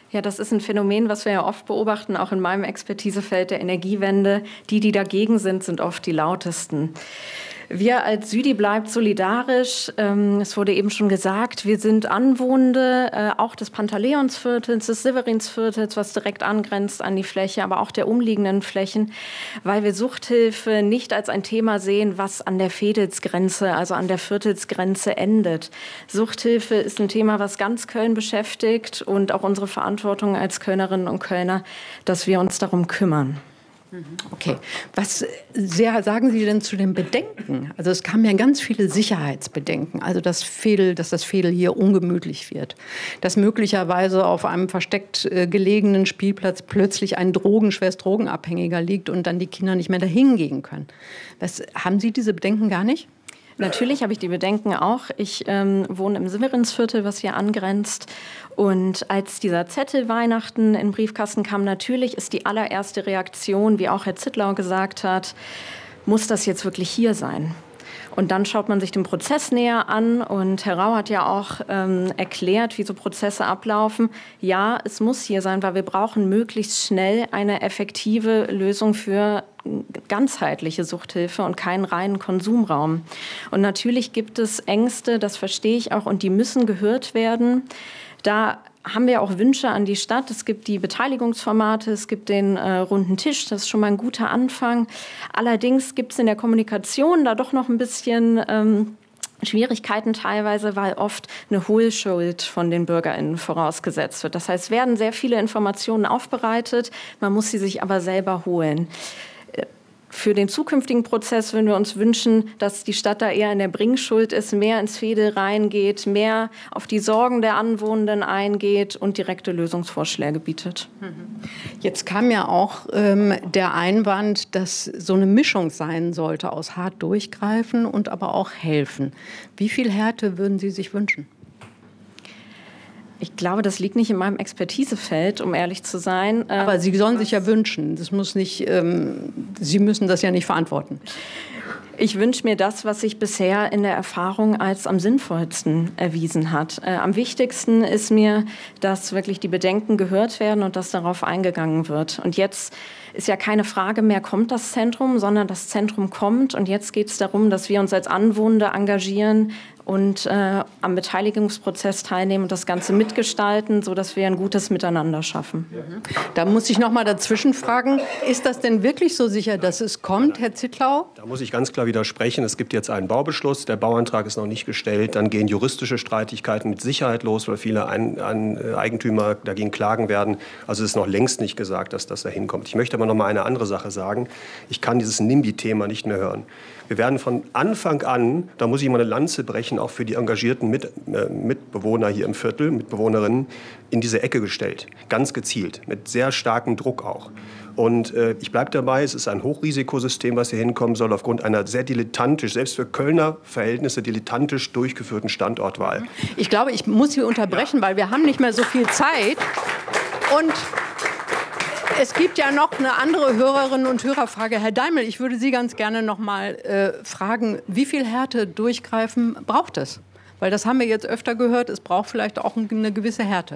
Ja, das ist ein Phänomen, was wir ja oft beobachten, auch in meinem Expertisefeld der Energiewende. Die dagegen sind oft die lautesten. Wir als Südi bleibt solidarisch. Es wurde eben schon gesagt, wir sind Anwohnende auch des Pantaleonsviertels, des Severinsviertels, was direkt angrenzt an die Fläche, aber auch der umliegenden Flächen, weil wir Suchthilfe nicht als ein Thema sehen, was an der Veedelsgrenze, also an der Viertelsgrenze endet. Suchthilfe ist ein Thema, was ganz Köln beschäftigt und auch unsere Verantwortung als Kölnerinnen und Kölner, dass wir uns darum kümmern. Okay, was sagen Sie denn zu den Bedenken? Also es kamen ja ganz viele Sicherheitsbedenken, also dass das Veedel hier ungemütlich wird, dass möglicherweise auf einem versteckt gelegenen Spielplatz plötzlich ein schwerst Drogenabhängiger liegt und dann die Kinder nicht mehr dahin gehen können. Haben Sie diese Bedenken gar nicht? Natürlich habe ich die Bedenken auch. Ich wohne im Severinsviertel, was hier angrenzt. Und als dieser Zettel Weihnachten in den Briefkasten kam, natürlich ist die allererste Reaktion, wie auch Herr Zittlau gesagt hat, muss das jetzt wirklich hier sein? Und dann schaut man sich den Prozess näher an und Herr Rau hat ja auch erklärt, wie so Prozesse ablaufen. Ja, es muss hier sein, weil wir brauchen möglichst schnell eine effektive Lösung für ganzheitliche Suchthilfe und keinen reinen Konsumraum. Und natürlich gibt es Ängste, das verstehe ich auch, und die müssen gehört werden. Da haben wir auch Wünsche an die Stadt. Es gibt die Beteiligungsformate, es gibt den runden Tisch, das ist schon mal ein guter Anfang. Allerdings gibt es in der Kommunikation da doch noch ein bisschen Schwierigkeiten teilweise, weil oft eine Hohlschuld von den BürgerInnen vorausgesetzt wird. Das heißt, es werden sehr viele Informationen aufbereitet, man muss sie sich aber selber holen. Für den zukünftigen Prozess würden wir uns wünschen, dass die Stadt da eher in der Bringschuld ist, mehr ins Veedel reingeht, mehr auf die Sorgen der Anwohnenden eingeht und direkte Lösungsvorschläge bietet. Jetzt kam ja auch der Einwand, dass so eine Mischung sein sollte aus hart durchgreifen und aber auch helfen. Wie viel Härte würden Sie sich wünschen? Ich glaube, das liegt nicht in meinem Expertisefeld, um ehrlich zu sein. Aber Sie sollen sich ja wünschen. Das muss nicht, Sie müssen das ja nicht verantworten. Ich wünsche mir das, was sich bisher in der Erfahrung als am sinnvollsten erwiesen hat. Am wichtigsten ist mir, dass wirklich die Bedenken gehört werden und dass darauf eingegangen wird. Und jetzt ist ja keine Frage mehr, kommt das Zentrum, sondern das Zentrum kommt. Und jetzt geht es darum, dass wir uns als Anwohnende engagieren und am Beteiligungsprozess teilnehmen und das Ganze mitgestalten, sodass wir ein gutes Miteinander schaffen. Da muss ich noch mal dazwischen fragen, ist das denn wirklich so sicher, dass es kommt, Herr Zittlau? Da muss ich ganz klar widersprechen. Es gibt jetzt einen Baubeschluss, der Bauantrag ist noch nicht gestellt. Dann gehen juristische Streitigkeiten mit Sicherheit los, weil viele Eigentümer dagegen klagen werden. Also es ist noch längst nicht gesagt, dass das dahin kommt. Ich möchte aber noch mal eine andere Sache sagen. Ich kann dieses NIMBY-Thema nicht mehr hören. Wir werden von Anfang an, da muss ich mal eine Lanze brechen, auch für die engagierten Mitbewohner hier im Viertel, Mitbewohnerinnen, in diese Ecke gestellt. Ganz gezielt, mit sehr starkem Druck auch. Und ich bleibe dabei, es ist ein Hochrisikosystem, was hier hinkommen soll, aufgrund einer sehr dilettantisch, selbst für Kölner Verhältnisse, dilettantisch durchgeführten Standortwahl. Ich glaube, ich muss Sie unterbrechen, weil wir haben nicht mehr so viel Zeit. Und es gibt ja noch eine andere Hörerinnen- und Hörerfrage. Herr Daimel, ich würde Sie ganz gerne noch mal fragen, wie viel Härte durchgreifen braucht es? Weil das haben wir jetzt öfter gehört, es braucht vielleicht auch eine gewisse Härte.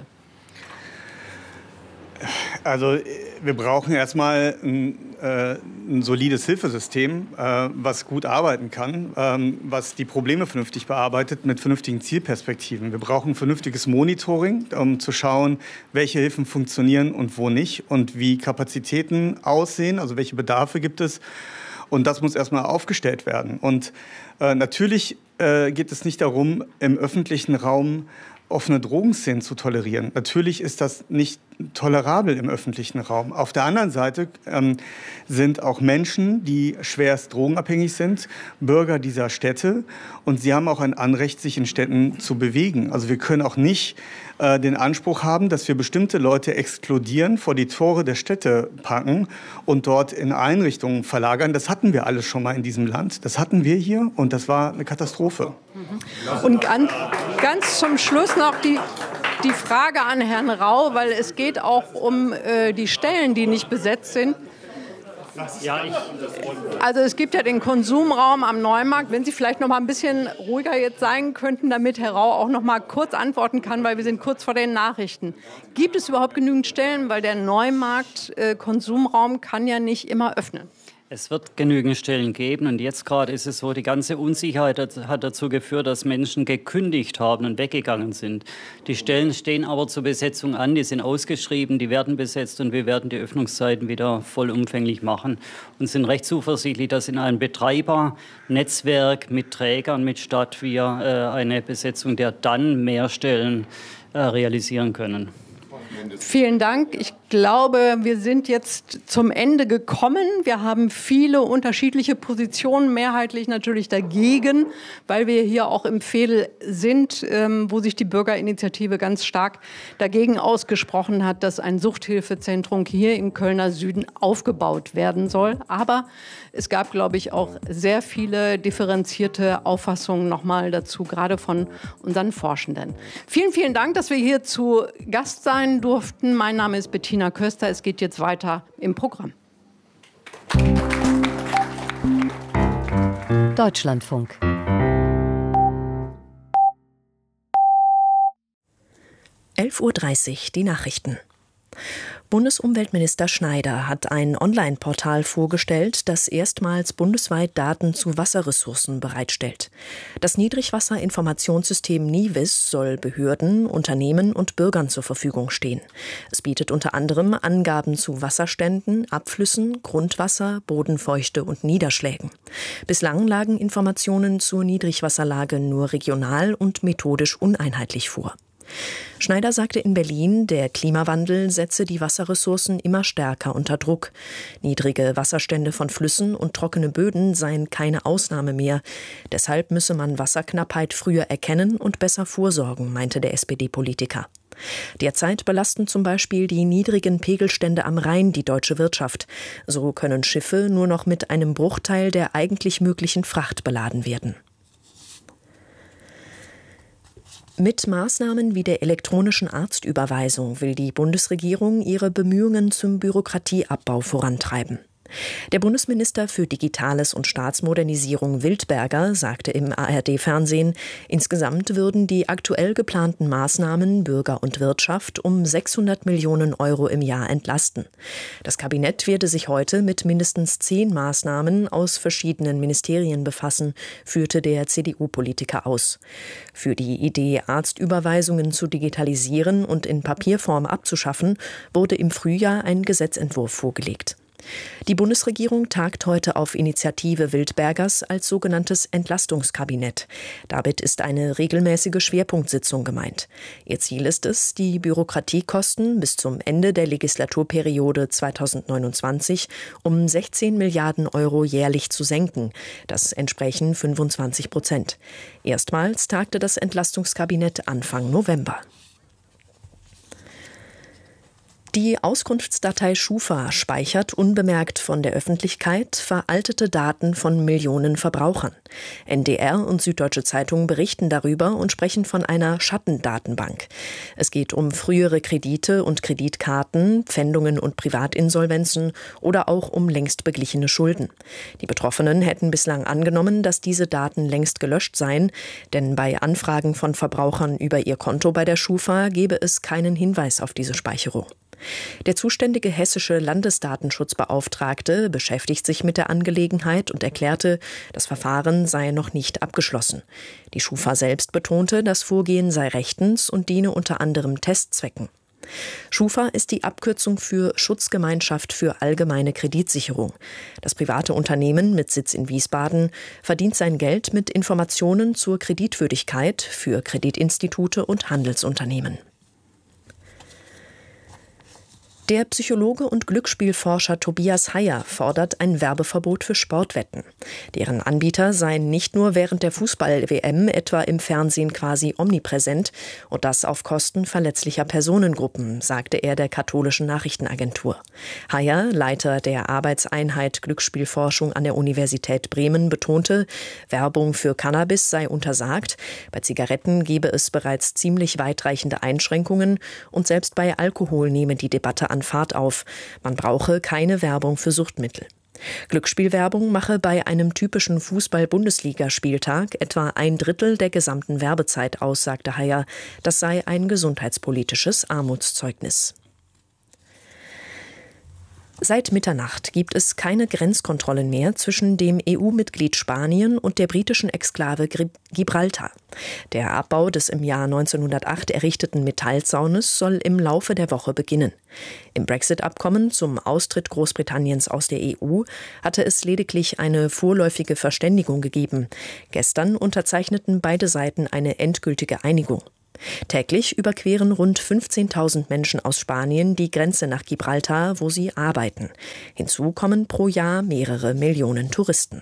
Also wir brauchen erstmal ein solides Hilfesystem, was gut arbeiten kann, was die Probleme vernünftig bearbeitet mit vernünftigen Zielperspektiven. Wir brauchen ein vernünftiges Monitoring, um zu schauen, welche Hilfen funktionieren und wo nicht und wie Kapazitäten aussehen, also welche Bedarfe gibt es. Und das muss erstmal aufgestellt werden. Und natürlich geht es nicht darum, im öffentlichen Raum offene Drogenszenen zu tolerieren. Natürlich ist das nicht tolerabel im öffentlichen Raum. Auf der anderen Seite sind auch Menschen, die schwerst drogenabhängig sind, Bürger dieser Städte. Und sie haben auch ein Anrecht, sich in Städten zu bewegen. Also wir können auch nicht den Anspruch haben, dass wir bestimmte Leute exkludieren, vor die Tore der Städte packen und dort in Einrichtungen verlagern. Das hatten wir alles schon mal in diesem Land. Das hatten wir hier und das war eine Katastrophe. Und ganz zum Schluss noch die Frage an Herrn Rau, weil es geht auch um die Stellen, die nicht besetzt sind. Also es gibt ja den Konsumraum am Neumarkt. Wenn Sie vielleicht noch mal ein bisschen ruhiger jetzt sein könnten, damit Herr Rau auch noch mal kurz antworten kann, weil wir sind kurz vor den Nachrichten. Gibt es überhaupt genügend Stellen? Weil der Neumarkt Konsumraum kann ja nicht immer öffnen. Es wird genügend Stellen geben und jetzt gerade ist es so, die ganze Unsicherheit hat dazu geführt, dass Menschen gekündigt haben und weggegangen sind. Die Stellen stehen aber zur Besetzung an, die sind ausgeschrieben, die werden besetzt und wir werden die Öffnungszeiten wieder vollumfänglich machen und sind recht zuversichtlich, dass in einem Betreibernetzwerk mit Trägern, mit Stadt wir eine Besetzung der dann mehr Stellen realisieren können. Vielen Dank. Ich glaube, wir sind jetzt zum Ende gekommen. Wir haben viele unterschiedliche Positionen, mehrheitlich natürlich dagegen, weil wir hier auch im Veedel sind, wo sich die Bürgerinitiative ganz stark dagegen ausgesprochen hat, dass ein Suchthilfezentrum hier im Kölner Süden aufgebaut werden soll. Aber es gab, glaube ich, auch sehr viele differenzierte Auffassungen nochmal dazu, gerade von unseren Forschenden. Vielen, vielen Dank, dass wir hier zu Gast sein durften. Mein Name ist Bettina Köster. Es geht jetzt weiter im Programm. Deutschlandfunk. (11:30 Uhr) die Nachrichten. Bundesumweltminister Schneider hat ein Online-Portal vorgestellt, das erstmals bundesweit Daten zu Wasserressourcen bereitstellt. Das Niedrigwasserinformationssystem NIWIS soll Behörden, Unternehmen und Bürgern zur Verfügung stehen. Es bietet unter anderem Angaben zu Wasserständen, Abflüssen, Grundwasser, Bodenfeuchte und Niederschlägen. Bislang lagen Informationen zur Niedrigwasserlage nur regional und methodisch uneinheitlich vor. Schneider sagte in Berlin, der Klimawandel setze die Wasserressourcen immer stärker unter Druck. Niedrige Wasserstände von Flüssen und trockene Böden seien keine Ausnahme mehr. Deshalb müsse man Wasserknappheit früher erkennen und besser vorsorgen, meinte der SPD-Politiker. Derzeit belasten zum Beispiel die niedrigen Pegelstände am Rhein die deutsche Wirtschaft. So können Schiffe nur noch mit einem Bruchteil der eigentlich möglichen Fracht beladen werden. Mit Maßnahmen wie der elektronischen Arztüberweisung will die Bundesregierung ihre Bemühungen zum Bürokratieabbau vorantreiben. Der Bundesminister für Digitales und Staatsmodernisierung Wildberger sagte im ARD-Fernsehen, insgesamt würden die aktuell geplanten Maßnahmen Bürger und Wirtschaft um 600 Millionen Euro im Jahr entlasten. Das Kabinett werde sich heute mit mindestens 10 Maßnahmen aus verschiedenen Ministerien befassen, führte der CDU-Politiker aus. Für die Idee, Arztüberweisungen zu digitalisieren und in Papierform abzuschaffen, wurde im Frühjahr ein Gesetzentwurf vorgelegt. Die Bundesregierung tagt heute auf Initiative Wildbergers als sogenanntes Entlastungskabinett. Damit ist eine regelmäßige Schwerpunktsitzung gemeint. Ihr Ziel ist es, die Bürokratiekosten bis zum Ende der Legislaturperiode 2029 um 16 Milliarden Euro jährlich zu senken. Das entsprechen 25%. Erstmals tagte das Entlastungskabinett Anfang November. Die Auskunftsdatei Schufa speichert unbemerkt von der Öffentlichkeit veraltete Daten von Millionen Verbrauchern. NDR und Süddeutsche Zeitung berichten darüber und sprechen von einer Schattendatenbank. Es geht um frühere Kredite und Kreditkarten, Pfändungen und Privatinsolvenzen oder auch um längst beglichene Schulden. Die Betroffenen hätten bislang angenommen, dass diese Daten längst gelöscht seien, denn bei Anfragen von Verbrauchern über ihr Konto bei der Schufa gebe es keinen Hinweis auf diese Speicherung. Der zuständige hessische Landesdatenschutzbeauftragte beschäftigt sich mit der Angelegenheit und erklärte, das Verfahren sei noch nicht abgeschlossen. Die Schufa selbst betonte, das Vorgehen sei rechtens und diene unter anderem Testzwecken. Schufa ist die Abkürzung für Schutzgemeinschaft für allgemeine Kreditsicherung. Das private Unternehmen mit Sitz in Wiesbaden verdient sein Geld mit Informationen zur Kreditwürdigkeit für Kreditinstitute und Handelsunternehmen. Der Psychologe und Glücksspielforscher Tobias Heyer fordert ein Werbeverbot für Sportwetten. Deren Anbieter seien nicht nur während der Fußball-WM etwa im Fernsehen quasi omnipräsent und das auf Kosten verletzlicher Personengruppen, sagte er der katholischen Nachrichtenagentur. Heyer, Leiter der Arbeitseinheit Glücksspielforschung an der Universität Bremen, betonte, Werbung für Cannabis sei untersagt, bei Zigaretten gebe es bereits ziemlich weitreichende Einschränkungen und selbst bei Alkohol nehme die Debatte an Fahrt auf. Man brauche keine Werbung für Suchtmittel. Glücksspielwerbung mache bei einem typischen Fußball-Bundesligaspieltag etwa 1/3 der gesamten Werbezeit aus, sagte Heyer. Das sei ein gesundheitspolitisches Armutszeugnis. Seit Mitternacht gibt es keine Grenzkontrollen mehr zwischen dem EU-Mitglied Spanien und der britischen Exklave Gibraltar. Der Abbau des im Jahr 1908 errichteten Metallzaunes soll im Laufe der Woche beginnen. Im Brexit-Abkommen zum Austritt Großbritanniens aus der EU hatte es lediglich eine vorläufige Verständigung gegeben. Gestern unterzeichneten beide Seiten eine endgültige Einigung. Täglich überqueren rund 15.000 Menschen aus Spanien die Grenze nach Gibraltar, wo sie arbeiten. Hinzu kommen pro Jahr mehrere Millionen Touristen.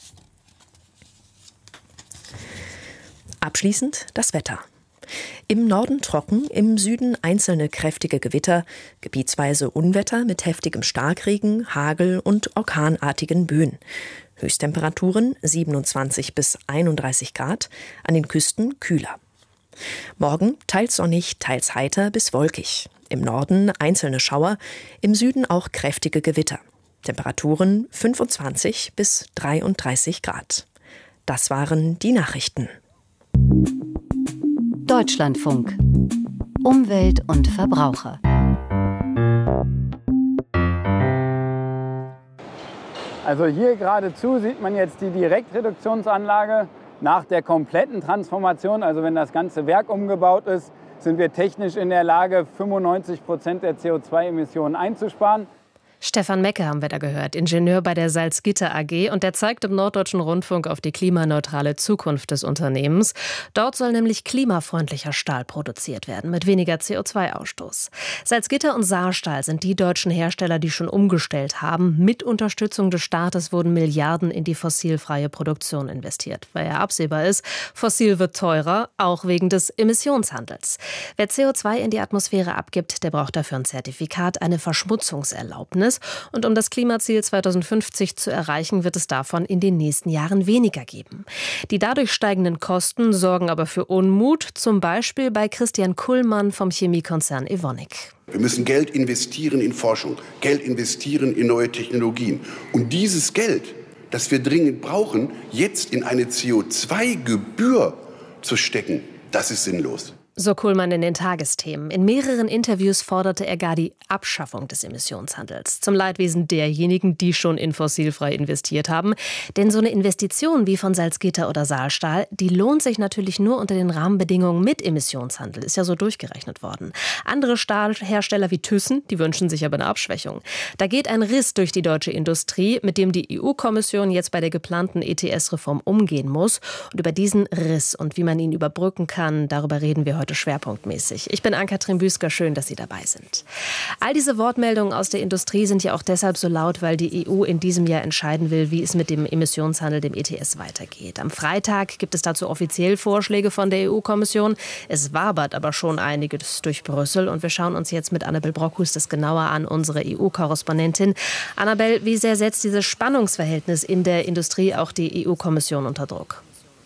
Abschließend das Wetter. Im Norden trocken, im Süden einzelne kräftige Gewitter, gebietsweise Unwetter mit heftigem Starkregen, Hagel und orkanartigen Böen. Höchsttemperaturen 27 bis 31 Grad, an den Küsten kühler. Morgen teils sonnig, teils heiter bis wolkig. Im Norden einzelne Schauer, im Süden auch kräftige Gewitter. Temperaturen 25 bis 33 Grad. Das waren die Nachrichten. Deutschlandfunk. Umwelt und Verbraucher. Also hier geradezu sieht man jetzt die Direktreduktionsanlage. Nach der kompletten Transformation, also wenn das ganze Werk umgebaut ist, sind wir technisch in der Lage, 95% der CO2-Emissionen einzusparen. Stefan Mecke haben wir da gehört, Ingenieur bei der Salzgitter AG, und der zeigt im Norddeutschen Rundfunk auf die klimaneutrale Zukunft des Unternehmens. Dort soll nämlich klimafreundlicher Stahl produziert werden, mit weniger CO2-Ausstoß. Salzgitter und Saarstahl sind die deutschen Hersteller, die schon umgestellt haben. Mit Unterstützung des Staates wurden Milliarden in die fossilfreie Produktion investiert, weil ja absehbar ist, fossil wird teurer, auch wegen des Emissionshandels. Wer CO2 in die Atmosphäre abgibt, der braucht dafür ein Zertifikat, eine Verschmutzungserlaubnis. Und um das Klimaziel 2050 zu erreichen, wird es davon in den nächsten Jahren weniger geben. Die dadurch steigenden Kosten sorgen aber für Unmut, zum Beispiel bei Christian Kullmann vom Chemiekonzern Evonik. Wir müssen Geld investieren in Forschung, Geld investieren in neue Technologien. Und dieses Geld, das wir dringend brauchen, jetzt in eine CO2-Gebühr zu stecken, das ist sinnlos. So Kullmann in den Tagesthemen. In mehreren Interviews forderte er gar die Abschaffung des Emissionshandels. Zum Leidwesen derjenigen, die schon in fossilfrei investiert haben. Denn so eine Investition wie von Salzgitter oder Saarstahl, die lohnt sich natürlich nur unter den Rahmenbedingungen mit Emissionshandel. Ist ja so durchgerechnet worden. Andere Stahlhersteller wie Thyssen, die wünschen sich aber eine Abschwächung. Da geht ein Riss durch die deutsche Industrie, mit dem die EU-Kommission jetzt bei der geplanten ETS-Reform umgehen muss. Und über diesen Riss und wie man ihn überbrücken kann, darüber reden wir heute schwerpunktmäßig. Ich bin Ann-Kathrin Büsker, schön, dass Sie dabei sind. All diese Wortmeldungen aus der Industrie sind ja auch deshalb so laut, weil die EU in diesem Jahr entscheiden will, wie es mit dem Emissionshandel, dem ETS, weitergeht. Am Freitag gibt es dazu offiziell Vorschläge von der EU-Kommission. Es wabert aber schon einiges durch Brüssel und wir schauen uns jetzt mit Annabel Brockhus das genauer an, unsere EU-Korrespondentin. Annabel, wie sehr setzt dieses Spannungsverhältnis in der Industrie auch die EU-Kommission unter Druck?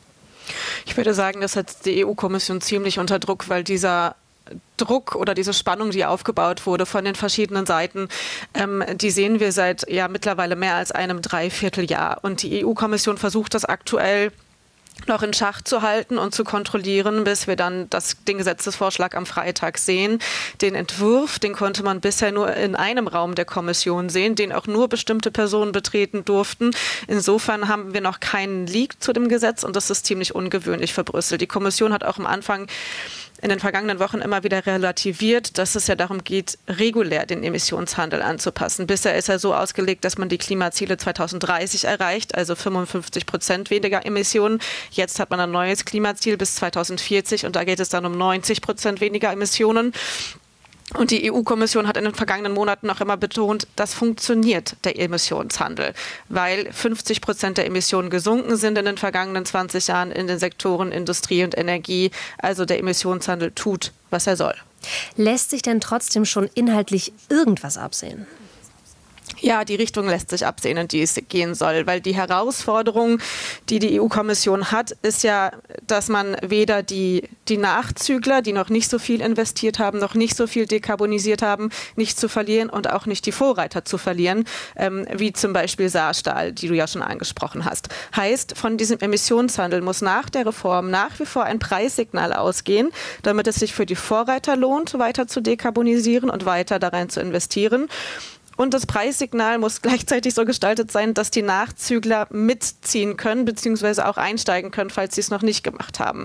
Ich würde sagen, das setzt die EU-Kommission ziemlich unter Druck, weil dieser Druck oder diese Spannung, die aufgebaut wurde von den verschiedenen Seiten, die sehen wir seit mittlerweile mehr als einem Dreivierteljahr. Und die EU-Kommission versucht das aktuell noch in Schach zu halten und zu kontrollieren, bis wir dann den Gesetzesvorschlag am Freitag sehen. Den Entwurf, den konnte man bisher nur in einem Raum der Kommission sehen, den auch nur bestimmte Personen betreten durften. Insofern haben wir noch keinen Leak zu dem Gesetz und das ist ziemlich ungewöhnlich für Brüssel. Die Kommission hat auch am Anfang in den vergangenen Wochen immer wieder relativiert, dass es ja darum geht, regulär den Emissionshandel anzupassen. Bisher ist er so ausgelegt, dass man die Klimaziele 2030 erreicht, also 55% weniger Emissionen. Jetzt hat man ein neues Klimaziel bis 2040 und da geht es dann um 90% weniger Emissionen. Und die EU-Kommission hat in den vergangenen Monaten noch immer betont, das funktioniert, der Emissionshandel, weil 50% der Emissionen gesunken sind in den vergangenen 20 Jahren in den Sektoren Industrie und Energie. Also der Emissionshandel tut, was er soll. Lässt sich denn trotzdem schon inhaltlich irgendwas absehen? Ja, die Richtung lässt sich absehen, in die es gehen soll, weil die Herausforderung, die die EU-Kommission hat, ist ja, dass man weder die Nachzügler, die noch nicht so viel investiert haben, noch nicht so viel dekarbonisiert haben, nicht zu verlieren und auch nicht die Vorreiter zu verlieren, wie zum Beispiel Saarstahl, die du ja schon angesprochen hast. Heißt, von diesem Emissionshandel muss nach der Reform nach wie vor ein Preissignal ausgehen, damit es sich für die Vorreiter lohnt, weiter zu dekarbonisieren und weiter darin zu investieren. Und das Preissignal muss gleichzeitig so gestaltet sein, dass die Nachzügler mitziehen können, beziehungsweise auch einsteigen können, falls sie es noch nicht gemacht haben.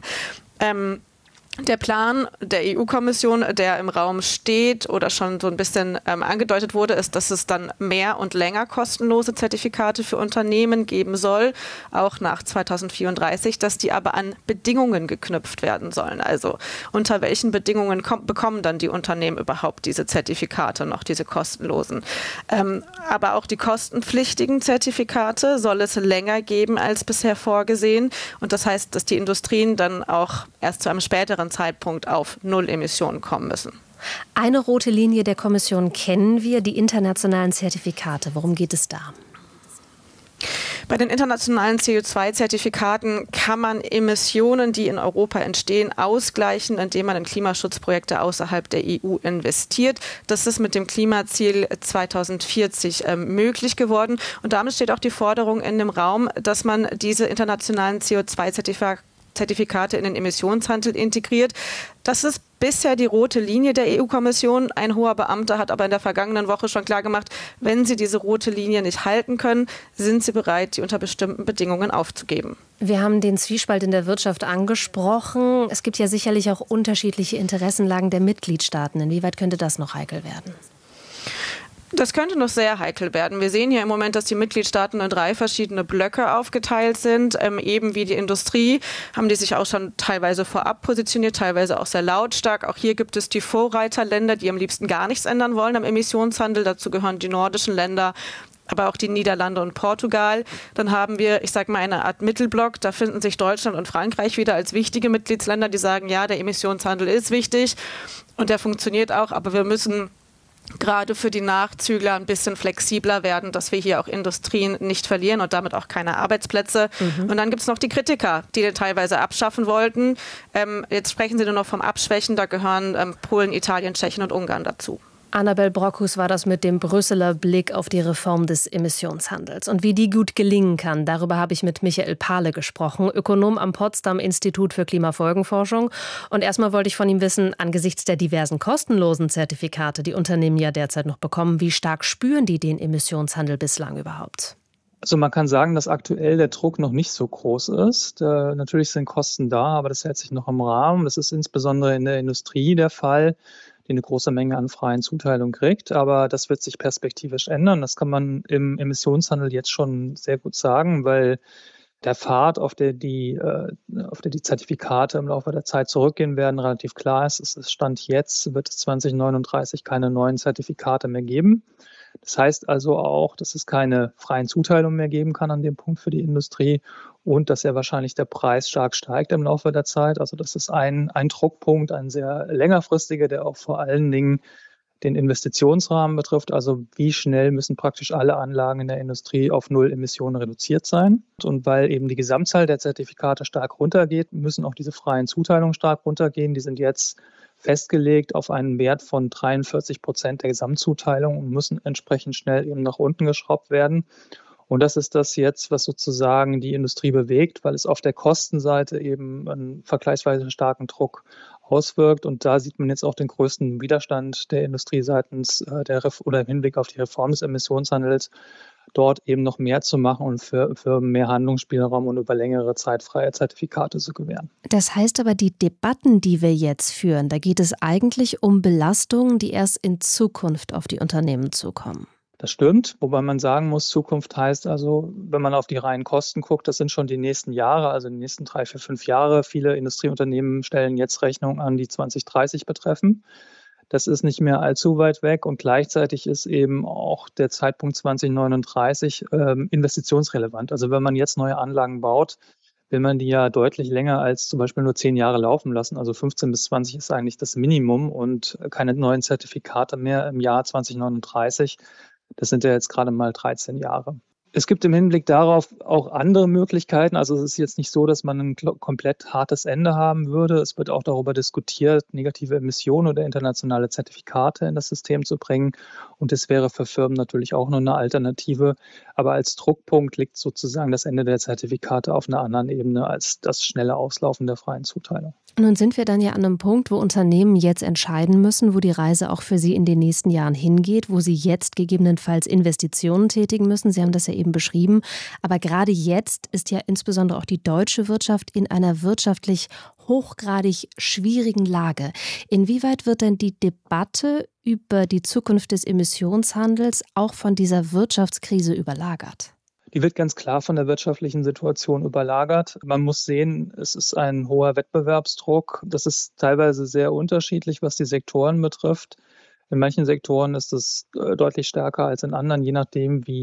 Der Plan der EU-Kommission, der im Raum steht oder schon so ein bisschen angedeutet wurde, ist, dass es dann mehr und länger kostenlose Zertifikate für Unternehmen geben soll, auch nach 2034, dass die aber an Bedingungen geknüpft werden sollen. Also unter welchen Bedingungen bekommen dann die Unternehmen überhaupt diese Zertifikate noch, diese kostenlosen. Aber auch die kostenpflichtigen Zertifikate soll es länger geben als bisher vorgesehen. Und das heißt, dass die Industrien dann auch erst zu einem späteren Zeitpunkt auf Null Emissionen kommen müssen. Eine rote Linie der Kommission kennen wir, die internationalen Zertifikate. Worum geht es da? Bei den internationalen CO2-Zertifikaten kann man Emissionen, die in Europa entstehen, ausgleichen, indem man in Klimaschutzprojekte außerhalb der EU investiert. Das ist mit dem Klimaziel 2040 möglich geworden. Und damit steht auch die Forderung in dem Raum, dass man diese internationalen CO2-Zertifikate in den Emissionshandel integriert. Das ist bisher die rote Linie der EU-Kommission. Ein hoher Beamter hat aber in der vergangenen Woche schon klargemacht, wenn sie diese rote Linie nicht halten können, sind sie bereit, die unter bestimmten Bedingungen aufzugeben. Wir haben den Zwiespalt in der Wirtschaft angesprochen. Es gibt ja sicherlich auch unterschiedliche Interessenlagen der Mitgliedstaaten. Inwieweit könnte das noch heikel werden? Das könnte noch sehr heikel werden. Wir sehen hier im Moment, dass die Mitgliedstaaten in 3 verschiedene Blöcke aufgeteilt sind. Eben wie die Industrie haben die sich auch schon teilweise vorab positioniert, teilweise auch sehr lautstark. Auch hier gibt es die Vorreiterländer, die am liebsten gar nichts ändern wollen am Emissionshandel. Dazu gehören die nordischen Länder, aber auch die Niederlande und Portugal. Dann haben wir, ich sage mal, eine Art Mittelblock. Da finden sich Deutschland und Frankreich wieder als wichtige Mitgliedsländer, die sagen, ja, der Emissionshandel ist wichtig und der funktioniert auch, aber wir müssen gerade für die Nachzügler ein bisschen flexibler werden, dass wir hier auch Industrien nicht verlieren und damit auch keine Arbeitsplätze. Und dann gibt es noch die Kritiker, die den teilweise abschaffen wollten. Jetzt sprechen Sie nur noch vom Abschwächen, da gehören Polen, Italien, Tschechien und Ungarn dazu. Annabel Brockhus war das mit dem Brüsseler Blick auf die Reform des Emissionshandels. Und wie die gut gelingen kann, darüber habe ich mit Michael Pahle gesprochen, Ökonom am Potsdam Institut für Klimafolgenforschung. Und erstmal wollte ich von ihm wissen, angesichts der diversen kostenlosen Zertifikate, die Unternehmen ja derzeit noch bekommen, wie stark spüren die den Emissionshandel bislang überhaupt? Also man kann sagen, dass aktuell der Druck noch nicht so groß ist. Natürlich sind Kosten da, aber das hält sich noch im Rahmen. Das ist insbesondere in der Industrie der Fall, die eine große Menge an freien Zuteilung kriegt. Aber das wird sich perspektivisch ändern. Das kann man im Emissionshandel jetzt schon sehr gut sagen, weil der Pfad, auf der die Zertifikate im Laufe der Zeit zurückgehen werden, relativ klar ist. Es Stand jetzt, wird es 2039 keine neuen Zertifikate mehr geben. Das heißt also auch, dass es keine freien Zuteilungen mehr geben kann an dem Punkt für die Industrie und dass ja wahrscheinlich der Preis stark steigt im Laufe der Zeit. Also das ist ein Druckpunkt, ein sehr längerfristiger, der auch vor allen Dingen den Investitionsrahmen betrifft. Also wie schnell müssen praktisch alle Anlagen in der Industrie auf Null Emissionen reduziert sein. Und weil eben die Gesamtzahl der Zertifikate stark runtergeht, müssen auch diese freien Zuteilungen stark runtergehen. Die sind jetzt festgelegt auf einen Wert von 43% der Gesamtzuteilung und müssen entsprechend schnell eben nach unten geschraubt werden. Und das ist das jetzt, was sozusagen die Industrie bewegt, weil es auf der Kostenseite eben einen vergleichsweise starken Druck auswirkt. Und da sieht man jetzt auch den größten Widerstand der Industrie seitens oder im Hinblick auf die Reform des Emissionshandels, dort eben noch mehr zu machen und für mehr Handlungsspielraum und über längere Zeit freie Zertifikate zu gewähren. Das heißt aber, die Debatten, die wir jetzt führen, da geht es eigentlich um Belastungen, die erst in Zukunft auf die Unternehmen zukommen. Das stimmt, wobei man sagen muss, Zukunft heißt also, wenn man auf die reinen Kosten guckt, das sind schon die nächsten Jahre, also die nächsten 3, 4, 5 Jahre. Viele Industrieunternehmen stellen jetzt Rechnungen an, die 2030 betreffen. Das ist nicht mehr allzu weit weg und gleichzeitig ist eben auch der Zeitpunkt 2039 investitionsrelevant. Also wenn man jetzt neue Anlagen baut, will man die ja deutlich länger als zum Beispiel nur 10 Jahre laufen lassen. Also 15 bis 20 ist eigentlich das Minimum und keine neuen Zertifikate mehr im Jahr 2039. Das sind ja jetzt gerade mal 13 Jahre. Es gibt im Hinblick darauf auch andere Möglichkeiten. Also es ist jetzt nicht so, dass man ein komplett hartes Ende haben würde. Es wird auch darüber diskutiert, negative Emissionen oder internationale Zertifikate in das System zu bringen. Und das wäre für Firmen natürlich auch nur eine Alternative. Aber als Druckpunkt liegt sozusagen das Ende der Zertifikate auf einer anderen Ebene als das schnelle Auslaufen der freien Zuteilung. Nun sind wir dann ja an einem Punkt, wo Unternehmen jetzt entscheiden müssen, wo die Reise auch für sie in den nächsten Jahren hingeht, wo sie jetzt gegebenenfalls Investitionen tätigen müssen. Sie haben das ja eben beschrieben. Aber gerade jetzt ist ja insbesondere auch die deutsche Wirtschaft in einer wirtschaftlich hochgradig schwierigen Lage. Inwieweit wird denn die Debatte über die Zukunft des Emissionshandels auch von dieser Wirtschaftskrise überlagert? Die wird ganz klar von der wirtschaftlichen Situation überlagert. Man muss sehen, es ist ein hoher Wettbewerbsdruck. Das ist teilweise sehr unterschiedlich, was die Sektoren betrifft. In manchen Sektoren ist es deutlich stärker als in anderen, je nachdem, wie